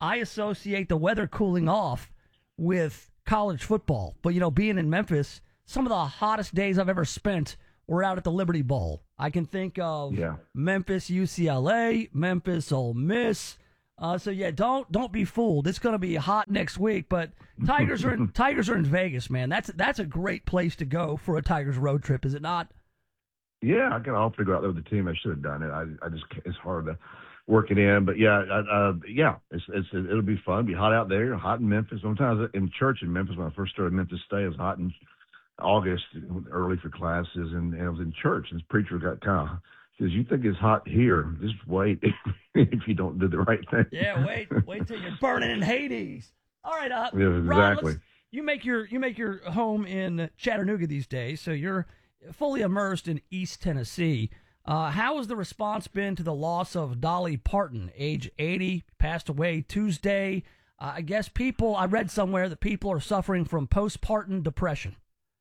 Speaker 1: I associate the weather cooling off with college football. But, you know, being in Memphis, some of the hottest days I've ever spent were out at the Liberty Bowl. I can think of
Speaker 31: Yeah.
Speaker 1: Memphis, U C L A, Memphis, Ole Miss. Uh, so yeah, don't don't be fooled. It's going to be hot next week, but Tigers are in, Tigers are in Vegas, man. That's that's a great place to go for a Tigers road trip, is it not?
Speaker 31: Yeah, I can all figure out there with the team. I should have done it. I, I just it's hard to work it in, but yeah, I, uh, yeah, it's it's it'll be fun. It'll be hot out there, hot in Memphis. Sometimes in church in Memphis when I first started Memphis State, it was hot in August, early for classes, and, and I was in church, and this preacher got kind of says, "You think it's hot here? Just wait if you don't do the right thing."
Speaker 1: Yeah, wait, wait till you're burning in Hades. All right, uh,
Speaker 31: Yeah,
Speaker 1: Ron,
Speaker 31: exactly.
Speaker 1: let's- you make your you make your home in Chattanooga these days, so you're fully immersed in East Tennessee. Uh, how has the response been to the loss of Dolly Parton, age eighty, passed away Tuesday? Uh, I guess people, I read somewhere that people are suffering from postpartum depression.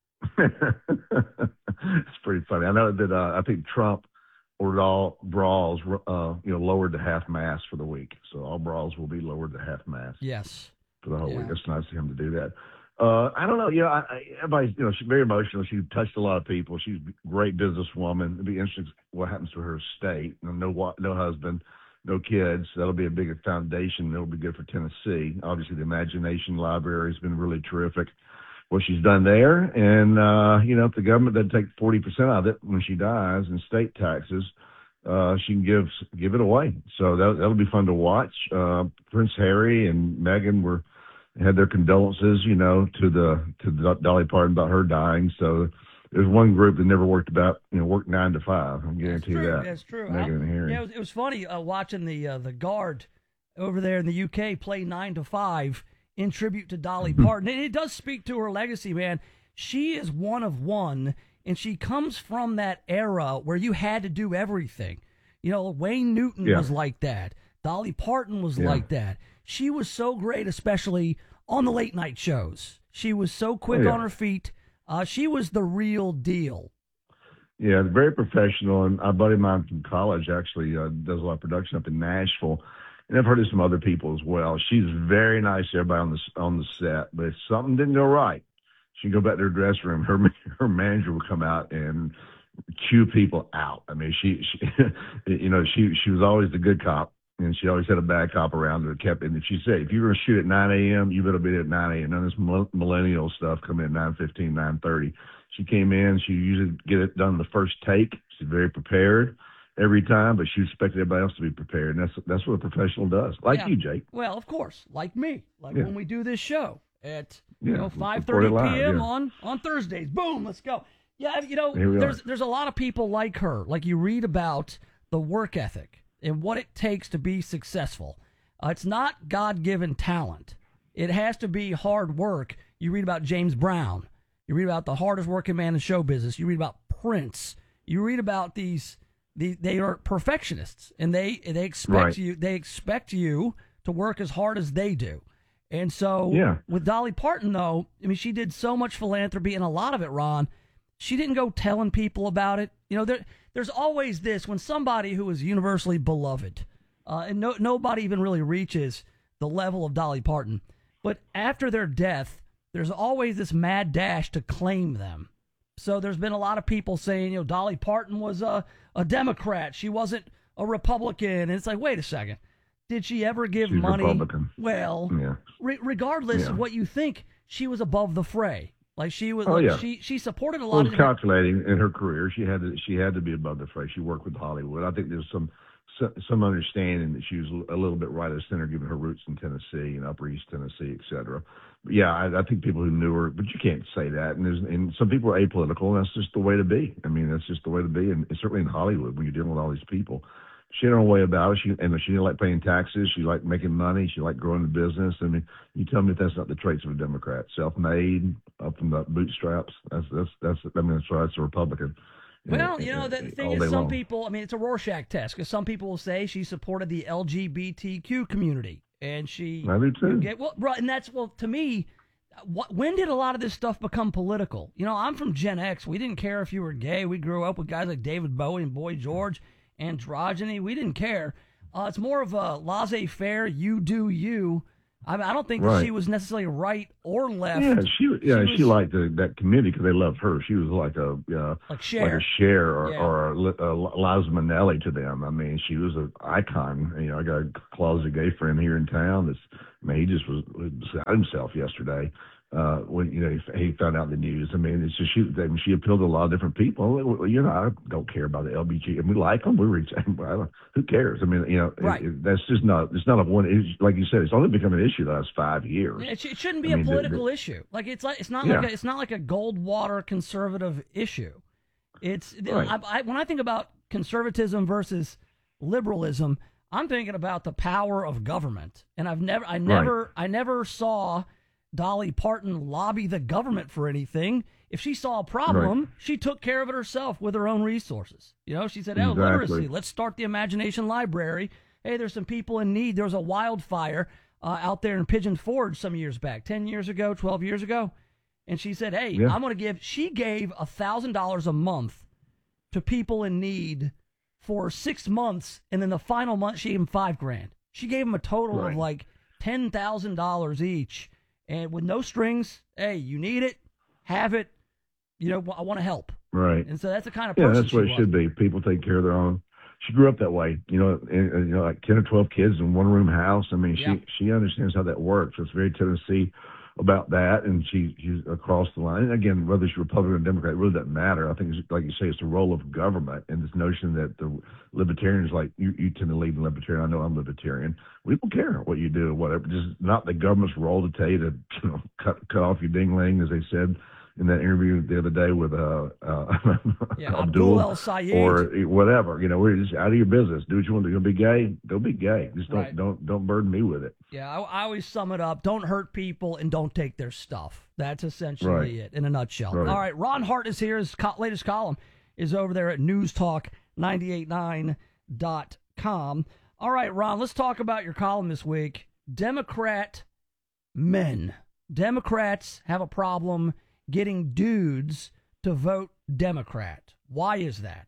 Speaker 31: It's pretty funny. I know that uh, I think Trump ordered all bras, uh, you know, lowered to half mast for the week. So all bras will be lowered to half mast.
Speaker 1: Yes.
Speaker 31: For the whole
Speaker 1: Yeah.
Speaker 31: week. It's nice of him to do that. Uh, I don't know. You know, I, I, everybody's, you know, she's very emotional. She touched a lot of people. She's a great businesswoman. It'd be interesting what happens to her estate. No, wa- no husband, no kids. That'll be a bigger foundation. That'll be good for Tennessee. Obviously, the Imagination Library has been really terrific. What she's done there, and uh, you know, if the government doesn't take forty percent of it when she dies in state taxes, uh, she can give give it away. So that that'll be fun to watch. Uh, Prince Harry and Meghan were had their condolences, you know, to the to the Dolly Parton about her dying. So there's one group that never worked about, you know, worked nine to five. I can guarantee
Speaker 1: True,
Speaker 31: that.
Speaker 1: that's true.
Speaker 31: Meghan and
Speaker 1: I-
Speaker 31: Harry.
Speaker 1: Yeah, it was, it was funny uh, watching the uh, the guard over there in the U K play nine to five in tribute to Dolly Parton. And it does speak to her legacy, man. She is one of one, and she comes from that era where you had to do everything. You know, Wayne Newton
Speaker 31: Yeah.
Speaker 1: was like that. Dolly Parton was
Speaker 31: Yeah.
Speaker 1: like that. She was so great, especially on the late night shows. She was so quick
Speaker 31: Oh, yeah.
Speaker 1: on her feet. Uh, she was the real deal.
Speaker 31: Yeah, very professional. And a buddy of mine from college actually uh, does a lot of production up in Nashville. And I've heard of some other people as well. She's very nice to everybody on the, on the set. But if something didn't go right, she'd go back to her dressing room. Her her manager would come out and chew people out. I mean, she, she you know, she she was always the good cop. And she always had a bad cop around her. Kept, and she said, if you're going to shoot at nine a.m., you better be there at nine a.m. None of this mill- millennial stuff come in at nine fifteen, nine thirty. She came in. She usually get it done the first take. She's very prepared every time, but she expected everybody else to be prepared. And that's that's what a professional does. Like
Speaker 1: Yeah.
Speaker 31: you, Jake.
Speaker 1: Well, of course, like me, like
Speaker 31: Yeah.
Speaker 1: when we do this show at you
Speaker 31: Yeah,
Speaker 1: know
Speaker 31: record
Speaker 1: five thirty
Speaker 31: it live,
Speaker 1: p.m.
Speaker 31: yeah.
Speaker 1: on on Thursdays. Boom, let's go. Yeah, you know,
Speaker 31: Here we
Speaker 1: there's
Speaker 31: are.
Speaker 1: there's a lot of people like her. Like you read about the work ethic and what it takes to be successful. Uh, it's not God-given talent. It has to be hard work. You read about James Brown. You read about the hardest working man in show business. You read about Prince. You read about these. The, they are perfectionists, and they they expect
Speaker 31: Right.
Speaker 1: you. They expect you to work as hard as they do. And so,
Speaker 31: Yeah.
Speaker 1: with Dolly Parton, though, I mean, she did so much philanthropy, and a lot of it, Ron, she didn't go telling people about it. You know, there there's always this when somebody who is universally beloved, uh, and no, nobody even really reaches the level of Dolly Parton. But after their death, there's always this mad dash to claim them. So there's been a lot of people saying, you know, Dolly Parton was a, a Democrat. She wasn't a Republican. And it's like, wait a second. Did she ever give
Speaker 31: She's
Speaker 1: money?
Speaker 31: Republican.
Speaker 1: Well,
Speaker 31: Yeah.
Speaker 1: re- regardless
Speaker 31: Yeah.
Speaker 1: of what you think, she was above the fray. Like she was,
Speaker 31: Oh,
Speaker 1: like
Speaker 31: yeah.
Speaker 1: she she supported a
Speaker 31: Well,
Speaker 1: lot
Speaker 31: it
Speaker 1: of
Speaker 31: was
Speaker 1: different-
Speaker 31: calculating in her career. She had to she had to be above the fray. She worked with Hollywood. I think there's some so- some understanding that she was a little bit right of center, given her roots in Tennessee and Upper East Tennessee, et cetera. But yeah, I, I think people who knew her, but you can't say that. And there's and some people are apolitical, and that's just the way to be. I mean, that's just the way to be, and certainly in Hollywood when you're dealing with all these people. She had her own way about it. She and she didn't like paying taxes. She liked making money. She liked growing the business. I mean, you tell me if that's not the traits of a Democrat: self-made, up from the bootstraps. That's that's that's. I mean, that's right. That's a Republican.
Speaker 1: Well,
Speaker 31: Yeah,
Speaker 1: you know,
Speaker 31: yeah,
Speaker 1: the thing
Speaker 31: all
Speaker 1: is,
Speaker 31: day
Speaker 1: some
Speaker 31: long.
Speaker 1: people, I mean, it's a Rorschach test because some people will say she supported the L G B T Q community, and she.
Speaker 31: I do too.
Speaker 1: you Get, well, right, and that's well to me. What, when did a lot of this stuff become political? You know, I'm from Gen X. We didn't care if you were gay. We grew up with guys like David Bowie and Boy George, androgyny. We didn't care. Uh, it's more of a laissez-faire, you do you. I, I don't think
Speaker 31: Right.
Speaker 1: that she was necessarily right or left.
Speaker 31: Yeah, she yeah
Speaker 1: She
Speaker 31: she,
Speaker 1: was-
Speaker 31: liked the, that community because they loved her. She was like a uh,
Speaker 1: Like Cher.
Speaker 31: a Cher or,
Speaker 1: Yeah.
Speaker 31: or a, Li- a Liza Minnelli to them. I mean, she was an icon. You know, I got a closet gay friend here in town. That's I mean, he just was beside himself yesterday uh, when you know he, he found out the news. I mean, it's just she I mean, she appealed to a lot of different people. Well, You know, I don't care about the L B G, and we like them. We reach. Who cares? I mean, you know,
Speaker 1: Right.
Speaker 31: it, it, that's just not. It's not a one. It's, like you said, it's only become an issue the last five years.
Speaker 1: It, sh- it shouldn't be
Speaker 31: I
Speaker 1: a
Speaker 31: mean, the-
Speaker 1: political
Speaker 31: the-
Speaker 1: issue. Like it's like it's not
Speaker 31: Yeah.
Speaker 1: like a, it's not like a Goldwater conservative issue. It's
Speaker 31: Right.
Speaker 1: I, I, when I think about conservatism versus liberalism, I'm thinking about the power of government. And I've never I never I never saw Dolly Parton lobby the government for anything. If she saw a problem,
Speaker 31: Right.
Speaker 1: she took care of it herself with her own resources. You know, she said, "Oh,
Speaker 31: Exactly.
Speaker 1: literacy. Let's start the Imagination Library. Hey, there's some people in need. There was a wildfire uh, out there in Pigeon Forge some years back, ten years ago, twelve years ago." And she said, "Hey,
Speaker 31: Yeah.
Speaker 1: I'm going to give." She gave a thousand dollars a month to people in need for six months, and then the final month she gave them five grand. She gave them a total
Speaker 31: Right.
Speaker 1: of like ten thousand dollars each, and with no strings. Hey, you need it, have it. You know, I want to help.
Speaker 31: Right.
Speaker 1: And so that's the kind of
Speaker 31: Yeah,
Speaker 1: person
Speaker 31: that's what
Speaker 1: she
Speaker 31: it should
Speaker 1: was.
Speaker 31: be. People take care of their own. She grew up that way, you know, and, and, you know, like ten or twelve kids in one room house. I mean,
Speaker 1: Yeah.
Speaker 31: she she understands how that works. It's very Tennessee about that, and she she's across the line. And again, whether she's Republican or Democrat, it really doesn't matter. I think, it's, like you say, it's the role of government, and this notion that the libertarians, like you, you tend to lead in libertarian. I know I'm libertarian. We don't care what you do or whatever. Just not the government's role to tell you to you know cut cut off your ding-ling, as they said in that interview the other day with uh, uh
Speaker 1: Yeah,
Speaker 31: Abdul
Speaker 1: Abdul El Sayed.
Speaker 31: or whatever. You know, we're just out of your business. Do what you want to. You're gonna be gay. Go be gay. Just don't
Speaker 1: Right.
Speaker 31: don't don't burden me with it.
Speaker 1: Yeah, I, I always sum it up. Don't hurt people and don't take their stuff. That's essentially
Speaker 31: Right.
Speaker 1: it in a nutshell.
Speaker 31: Right.
Speaker 1: All right, Ron Hart is here. His co- latest column is over there at news talk nine eight nine dot com. All right, Ron, let's talk about your column this week. Democrat men. Democrats have a problem getting dudes to vote Democrat. Why is that?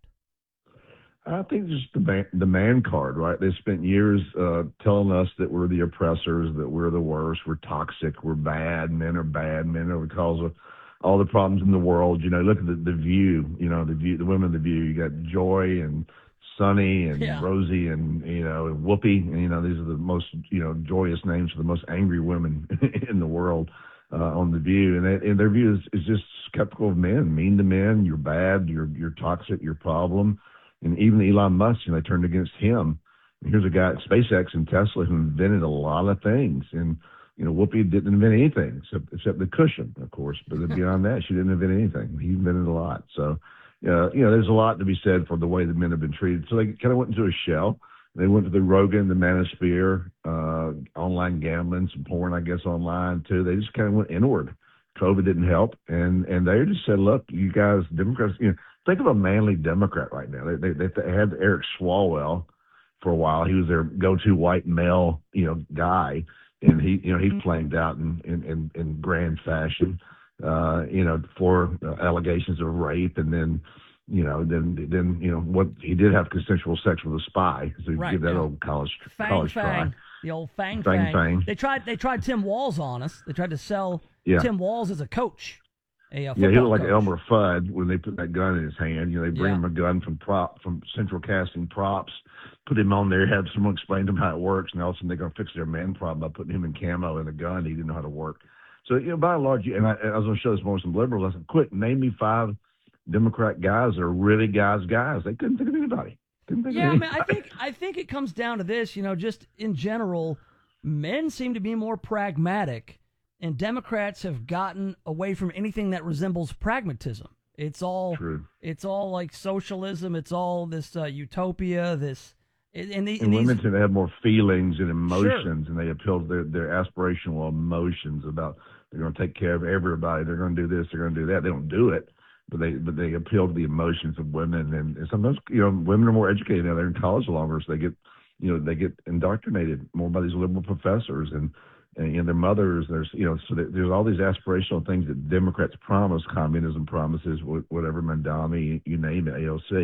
Speaker 31: I think just the man, the man card, right? They spent years uh, telling us that we're the oppressors, that we're the worst, we're toxic, we're bad, men are bad, men are the cause of all the problems in the world. You know, look at the, the View, you know, the View, the women of the View. You got Joy and Sunny and
Speaker 1: Yeah.
Speaker 31: Rosie and, you know, and Whoopi. And, you know, these are the most, you know, joyous names for the most angry women in the world uh, on the View. And, they, and their view is, is just skeptical of men, mean to men. You're bad. You're, you're toxic. You're a problem. And even Elon Musk, you know, they turned against him. And here's a guy at SpaceX and Tesla who invented a lot of things. And, you know, Whoopi didn't invent anything except, except the cushion, of course. But beyond that, she didn't invent anything. He invented a lot. So, uh, you know, there's a lot to be said for the way the men have been treated. So they kind of went into a shell. They went to the Rogan, the Manosphere, uh, online gambling, some porn, I guess, online too. They just kind of went inward. COVID didn't help. And, and they just said, look, you guys, Democrats, you know, think of a manly Democrat right now. They, they, they had Eric Swalwell for a while. He was their go-to white male, you know, guy. And he, you know, he flamed out in, in, in, in grand fashion, uh, you know, for uh, allegations of rape. And then, you know, then, then, you know, what he did have consensual sex with a spy. So you
Speaker 1: Right,
Speaker 31: give that
Speaker 1: yeah.
Speaker 31: old college,
Speaker 1: Fang
Speaker 31: college
Speaker 1: Fang,
Speaker 31: try.
Speaker 1: the old Fang
Speaker 31: Fang
Speaker 1: Fang.
Speaker 31: Fang.
Speaker 1: They tried. They tried Tim Walz on us. They tried to sell
Speaker 31: Yeah.
Speaker 1: Tim Walz as a coach. A, uh,
Speaker 31: Yeah, he
Speaker 1: football
Speaker 31: looked like
Speaker 1: coach.
Speaker 31: Elmer Fudd when they put that gun in his hand. You know, they bring
Speaker 1: Yeah.
Speaker 31: him a gun from prop from Central Casting Props, put him on there, have someone explain to him how it works, and all of a sudden they're going to fix their man problem by putting him in camo and a gun he didn't know how to work. So, you know, by and large, and I, I was going to show this more with some liberals. I said, quick, name me five Democrat guys that are really guys guys. They couldn't think of anybody. Couldn't think
Speaker 1: Yeah, I
Speaker 31: of
Speaker 1: mean, I think I think it comes down to this. You know, just in general, men seem to be more pragmatic, and Democrats have gotten away from anything that resembles pragmatism. It's all
Speaker 31: True.
Speaker 1: It's all like socialism. It's all this uh, utopia. This and, and, the,
Speaker 31: And
Speaker 1: these,
Speaker 31: women tend to have more feelings and emotions, and they appeal to their, their aspirational emotions about they're going to take care of everybody. They're going to do this. They're going to do that. They don't do it, but they but they appeal to the emotions of women. And, and sometimes, you know, women are more educated now. They're in college longer, so they get, you know, they get indoctrinated more by these liberal professors and and, and their mothers. There's, you know, so there, there's all these aspirational things that Democrats promise, communism promises, wh- whatever, Mandami, you name it, A O C.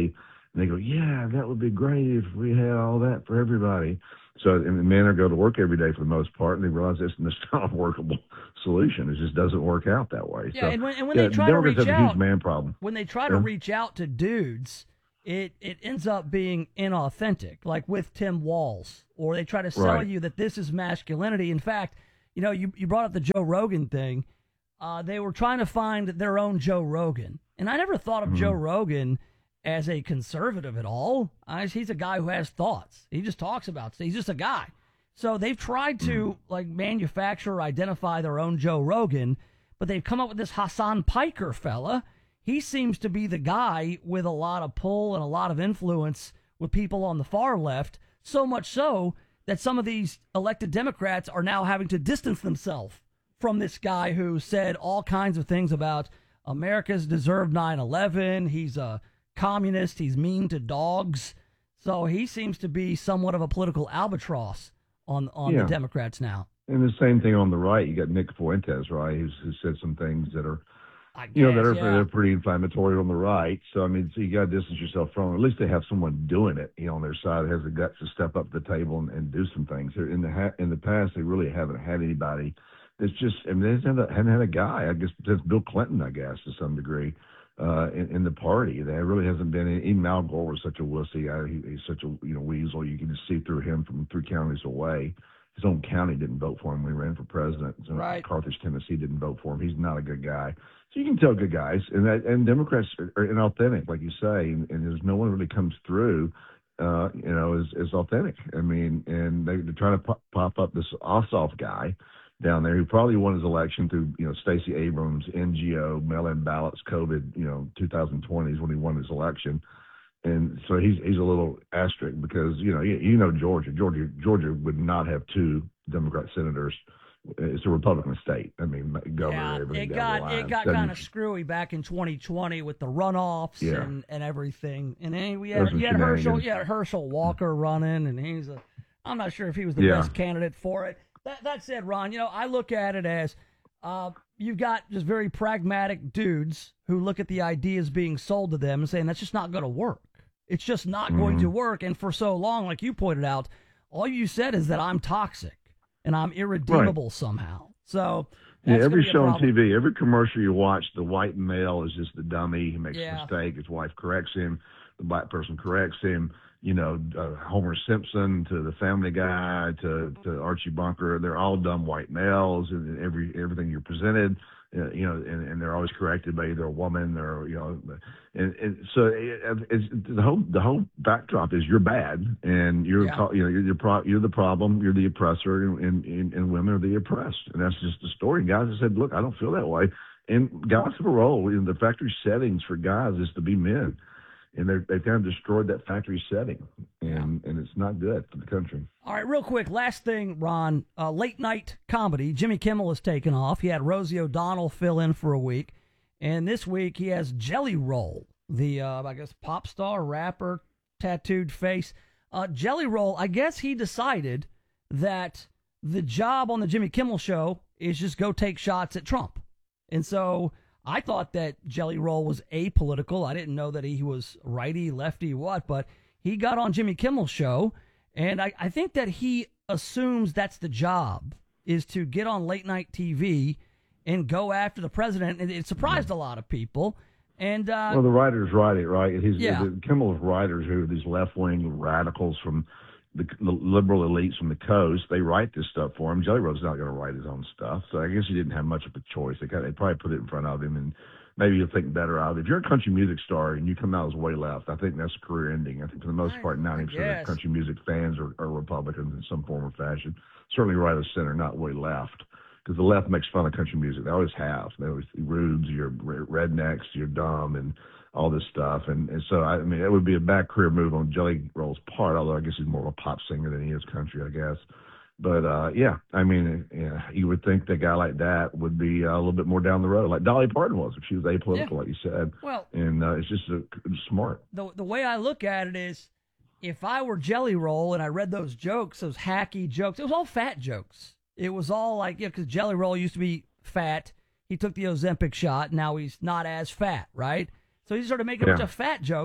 Speaker 31: And they go, yeah, that would be great if we had all that for everybody. So, and the men are go to work every day for the most part, and they realize it's not a workable solution. It just doesn't work out that way.
Speaker 1: Yeah,
Speaker 31: so,
Speaker 1: and when, and when
Speaker 31: yeah,
Speaker 1: they try
Speaker 31: Democrats
Speaker 1: to reach
Speaker 31: have a huge
Speaker 1: out,
Speaker 31: man problem.
Speaker 1: when they try to
Speaker 31: Yeah.
Speaker 1: reach out to dudes, it it ends up being inauthentic, like with Tim Walz, or they try to sell
Speaker 31: Right.
Speaker 1: you that this is masculinity. In fact, you know, you you brought up the Joe Rogan thing. Uh, they were trying to find their own Joe Rogan, and I never thought of
Speaker 31: Mm-hmm.
Speaker 1: Joe Rogan as a conservative at all. I, he's a guy who has thoughts. He just talks about. He's just a guy. So they've tried to like manufacture or identify their own Joe Rogan, but they've come up with this Hassan Piker fella. He seems to be the guy with a lot of pull and a lot of influence with people on the far left, so much so that some of these elected Democrats are now having to distance themselves from this guy who said all kinds of things about America's deserved nine eleven. He's a communist. He's mean to dogs. So he seems to be somewhat of a political albatross on on
Speaker 31: Yeah.
Speaker 1: the Democrats now.
Speaker 31: And the same thing on the right. You got Nick Fuentes, right, who's, who said some things that are,
Speaker 1: I
Speaker 31: you know, that are
Speaker 1: guess, yeah.
Speaker 31: they're pretty inflammatory on the right. So I mean, so you got to distance yourself from. At least they have someone doing it, you know, on their side that has the guts to step up to the table and, and do some things. In the ha- in the past, they really haven't had anybody. It's just, I mean, they haven't had a, haven't had a guy. I guess since Bill Clinton, I guess, to some degree. Uh, in, in the party, there really hasn't been any. Even Al Gore was such a wussy. I, he, he's such a you know weasel. You can just see through him from three counties away. His own county didn't vote for him when he ran for president. So
Speaker 1: Right.
Speaker 31: Carthage, Tennessee, didn't vote for him. He's not a good guy. So you can tell good guys, and that, and Democrats are, are inauthentic, like you say, and, and there's no one really comes through. Uh, you know, as, as authentic. I mean, and they, they're trying to pop, pop up this Ossoff guy down there who probably won his election through, you know, Stacey Abrams, N G O, mail-in ballots, COVID, you know, twenty twenty is when he won his election. And so he's he's a little asterisk because, you know, you, you know Georgia. Georgia Georgia would not have two Democrat senators. It's a Republican state. I mean, governor,
Speaker 1: Yeah,
Speaker 31: everything
Speaker 1: it
Speaker 31: down
Speaker 1: got
Speaker 31: the line.
Speaker 1: it got
Speaker 31: Doesn't-
Speaker 1: kind of screwy back in twenty twenty with the runoffs
Speaker 31: Yeah.
Speaker 1: and, and everything. And then we
Speaker 31: Those
Speaker 1: had,
Speaker 31: were
Speaker 1: you had Herschel,
Speaker 31: shenanigans.
Speaker 1: you had Herschel Walker running, and he's a. I'm not sure if he was the
Speaker 31: Yeah.
Speaker 1: best candidate for it. That that said, Ron, you know, I look at it as uh, you've got just very pragmatic dudes who look at the ideas being sold to them and saying that's just not going to work. It's just not going
Speaker 31: Mm-hmm.
Speaker 1: to work. And for so long, like you pointed out, all you said is that I'm toxic and I'm irredeemable somehow. So
Speaker 31: Yeah,
Speaker 1: that's
Speaker 31: every
Speaker 1: gonna be a
Speaker 31: show on
Speaker 1: problem.
Speaker 31: T V, every commercial you watch, the white male is just the dummy. He makes
Speaker 1: Yeah.
Speaker 31: a mistake. His wife corrects him. The black person corrects him. You know, uh, Homer Simpson to the Family Guy to, to Archie Bunker. They're all dumb white males, and every everything you're presented, uh, you know, and, and they're always corrected by either a woman or you know, and, and so it, it's the whole the whole backdrop is you're bad and you're
Speaker 1: Yeah.
Speaker 31: co- you know you're you're, pro- you're the problem. You're the oppressor, and, and and women are the oppressed, and that's just the story. Guys have said, look, I don't feel that way, and guys have a role in the factory settings for guys is to be men. And they've they kind of destroyed that factory setting, and and it's not good for the country.
Speaker 1: All right, real quick, last thing, Ron. Uh, late night comedy. Jimmy Kimmel has taken off. He had Rosie O'Donnell fill in for a week, and this week he has Jelly Roll, the uh, I guess pop star, rapper, tattooed face. Uh, Jelly Roll. I guess he decided that the job on the Jimmy Kimmel show is just go take shots at Trump, and so. I thought that Jelly Roll was apolitical. I didn't know that he was righty, lefty, what, but he got on Jimmy Kimmel's show, and I, I think that he assumes that's the job, is to get on late night T V and go after the president, and it surprised a lot of people. And uh,
Speaker 31: Well, the writers write it, right? His,
Speaker 1: Yeah.
Speaker 31: the, Kimmel's writers, who are these left-wing radicals from the, the liberal elites from the coast, they write this stuff for him. Jelly Roll's not going to write his own stuff, so I guess he didn't have much of a choice. They, kind of, they probably put it in front of him, and maybe you'll think better of it. If you're a country music star and you come out as way left, I think that's a career ending. I think for the most part, ninety percent
Speaker 1: guess.
Speaker 31: of country music fans are, are Republicans in some form or fashion. Certainly right of center, not way left. Because the left makes fun of country music. They always have. They always, rubes, you're rednecks, you're dumb, and all this stuff. And, and so, I mean, it would be a bad career move on Jelly Roll's part, although I guess he's more of a pop singer than he is country, I guess. But, uh, yeah, I mean, yeah, you would think that a guy like that would be uh, a little bit more down the road, like Dolly Parton was, if she was apolitical,
Speaker 1: Yeah.
Speaker 31: like you said.
Speaker 1: Well-
Speaker 31: and uh, it's just a, smart.
Speaker 1: the the way I look at it is, if I were Jelly Roll and I read those jokes, those hacky jokes, it was all fat jokes. It was all like, yeah, because Jelly Roll used to be fat. He took the Ozempic shot. Now he's not as fat, right? So he's sort of making a bunch
Speaker 31: Yeah.
Speaker 1: of fat jokes.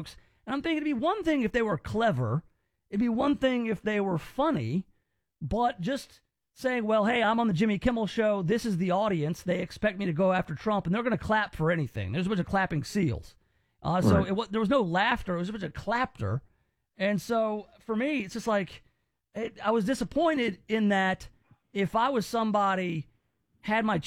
Speaker 1: And I'm thinking it'd be one thing if they were clever. It'd be one thing if they were funny. But just saying, well, hey, I'm on the Jimmy Kimmel Show. This is the audience. They expect me to go after Trump, and they're going to clap for anything. There's a bunch of clapping seals. Uh, so
Speaker 2: Right.
Speaker 1: it, wa- there was no laughter. It was a bunch of clapter. And so for me, it's just like it, I was disappointed in that if I was somebody, had my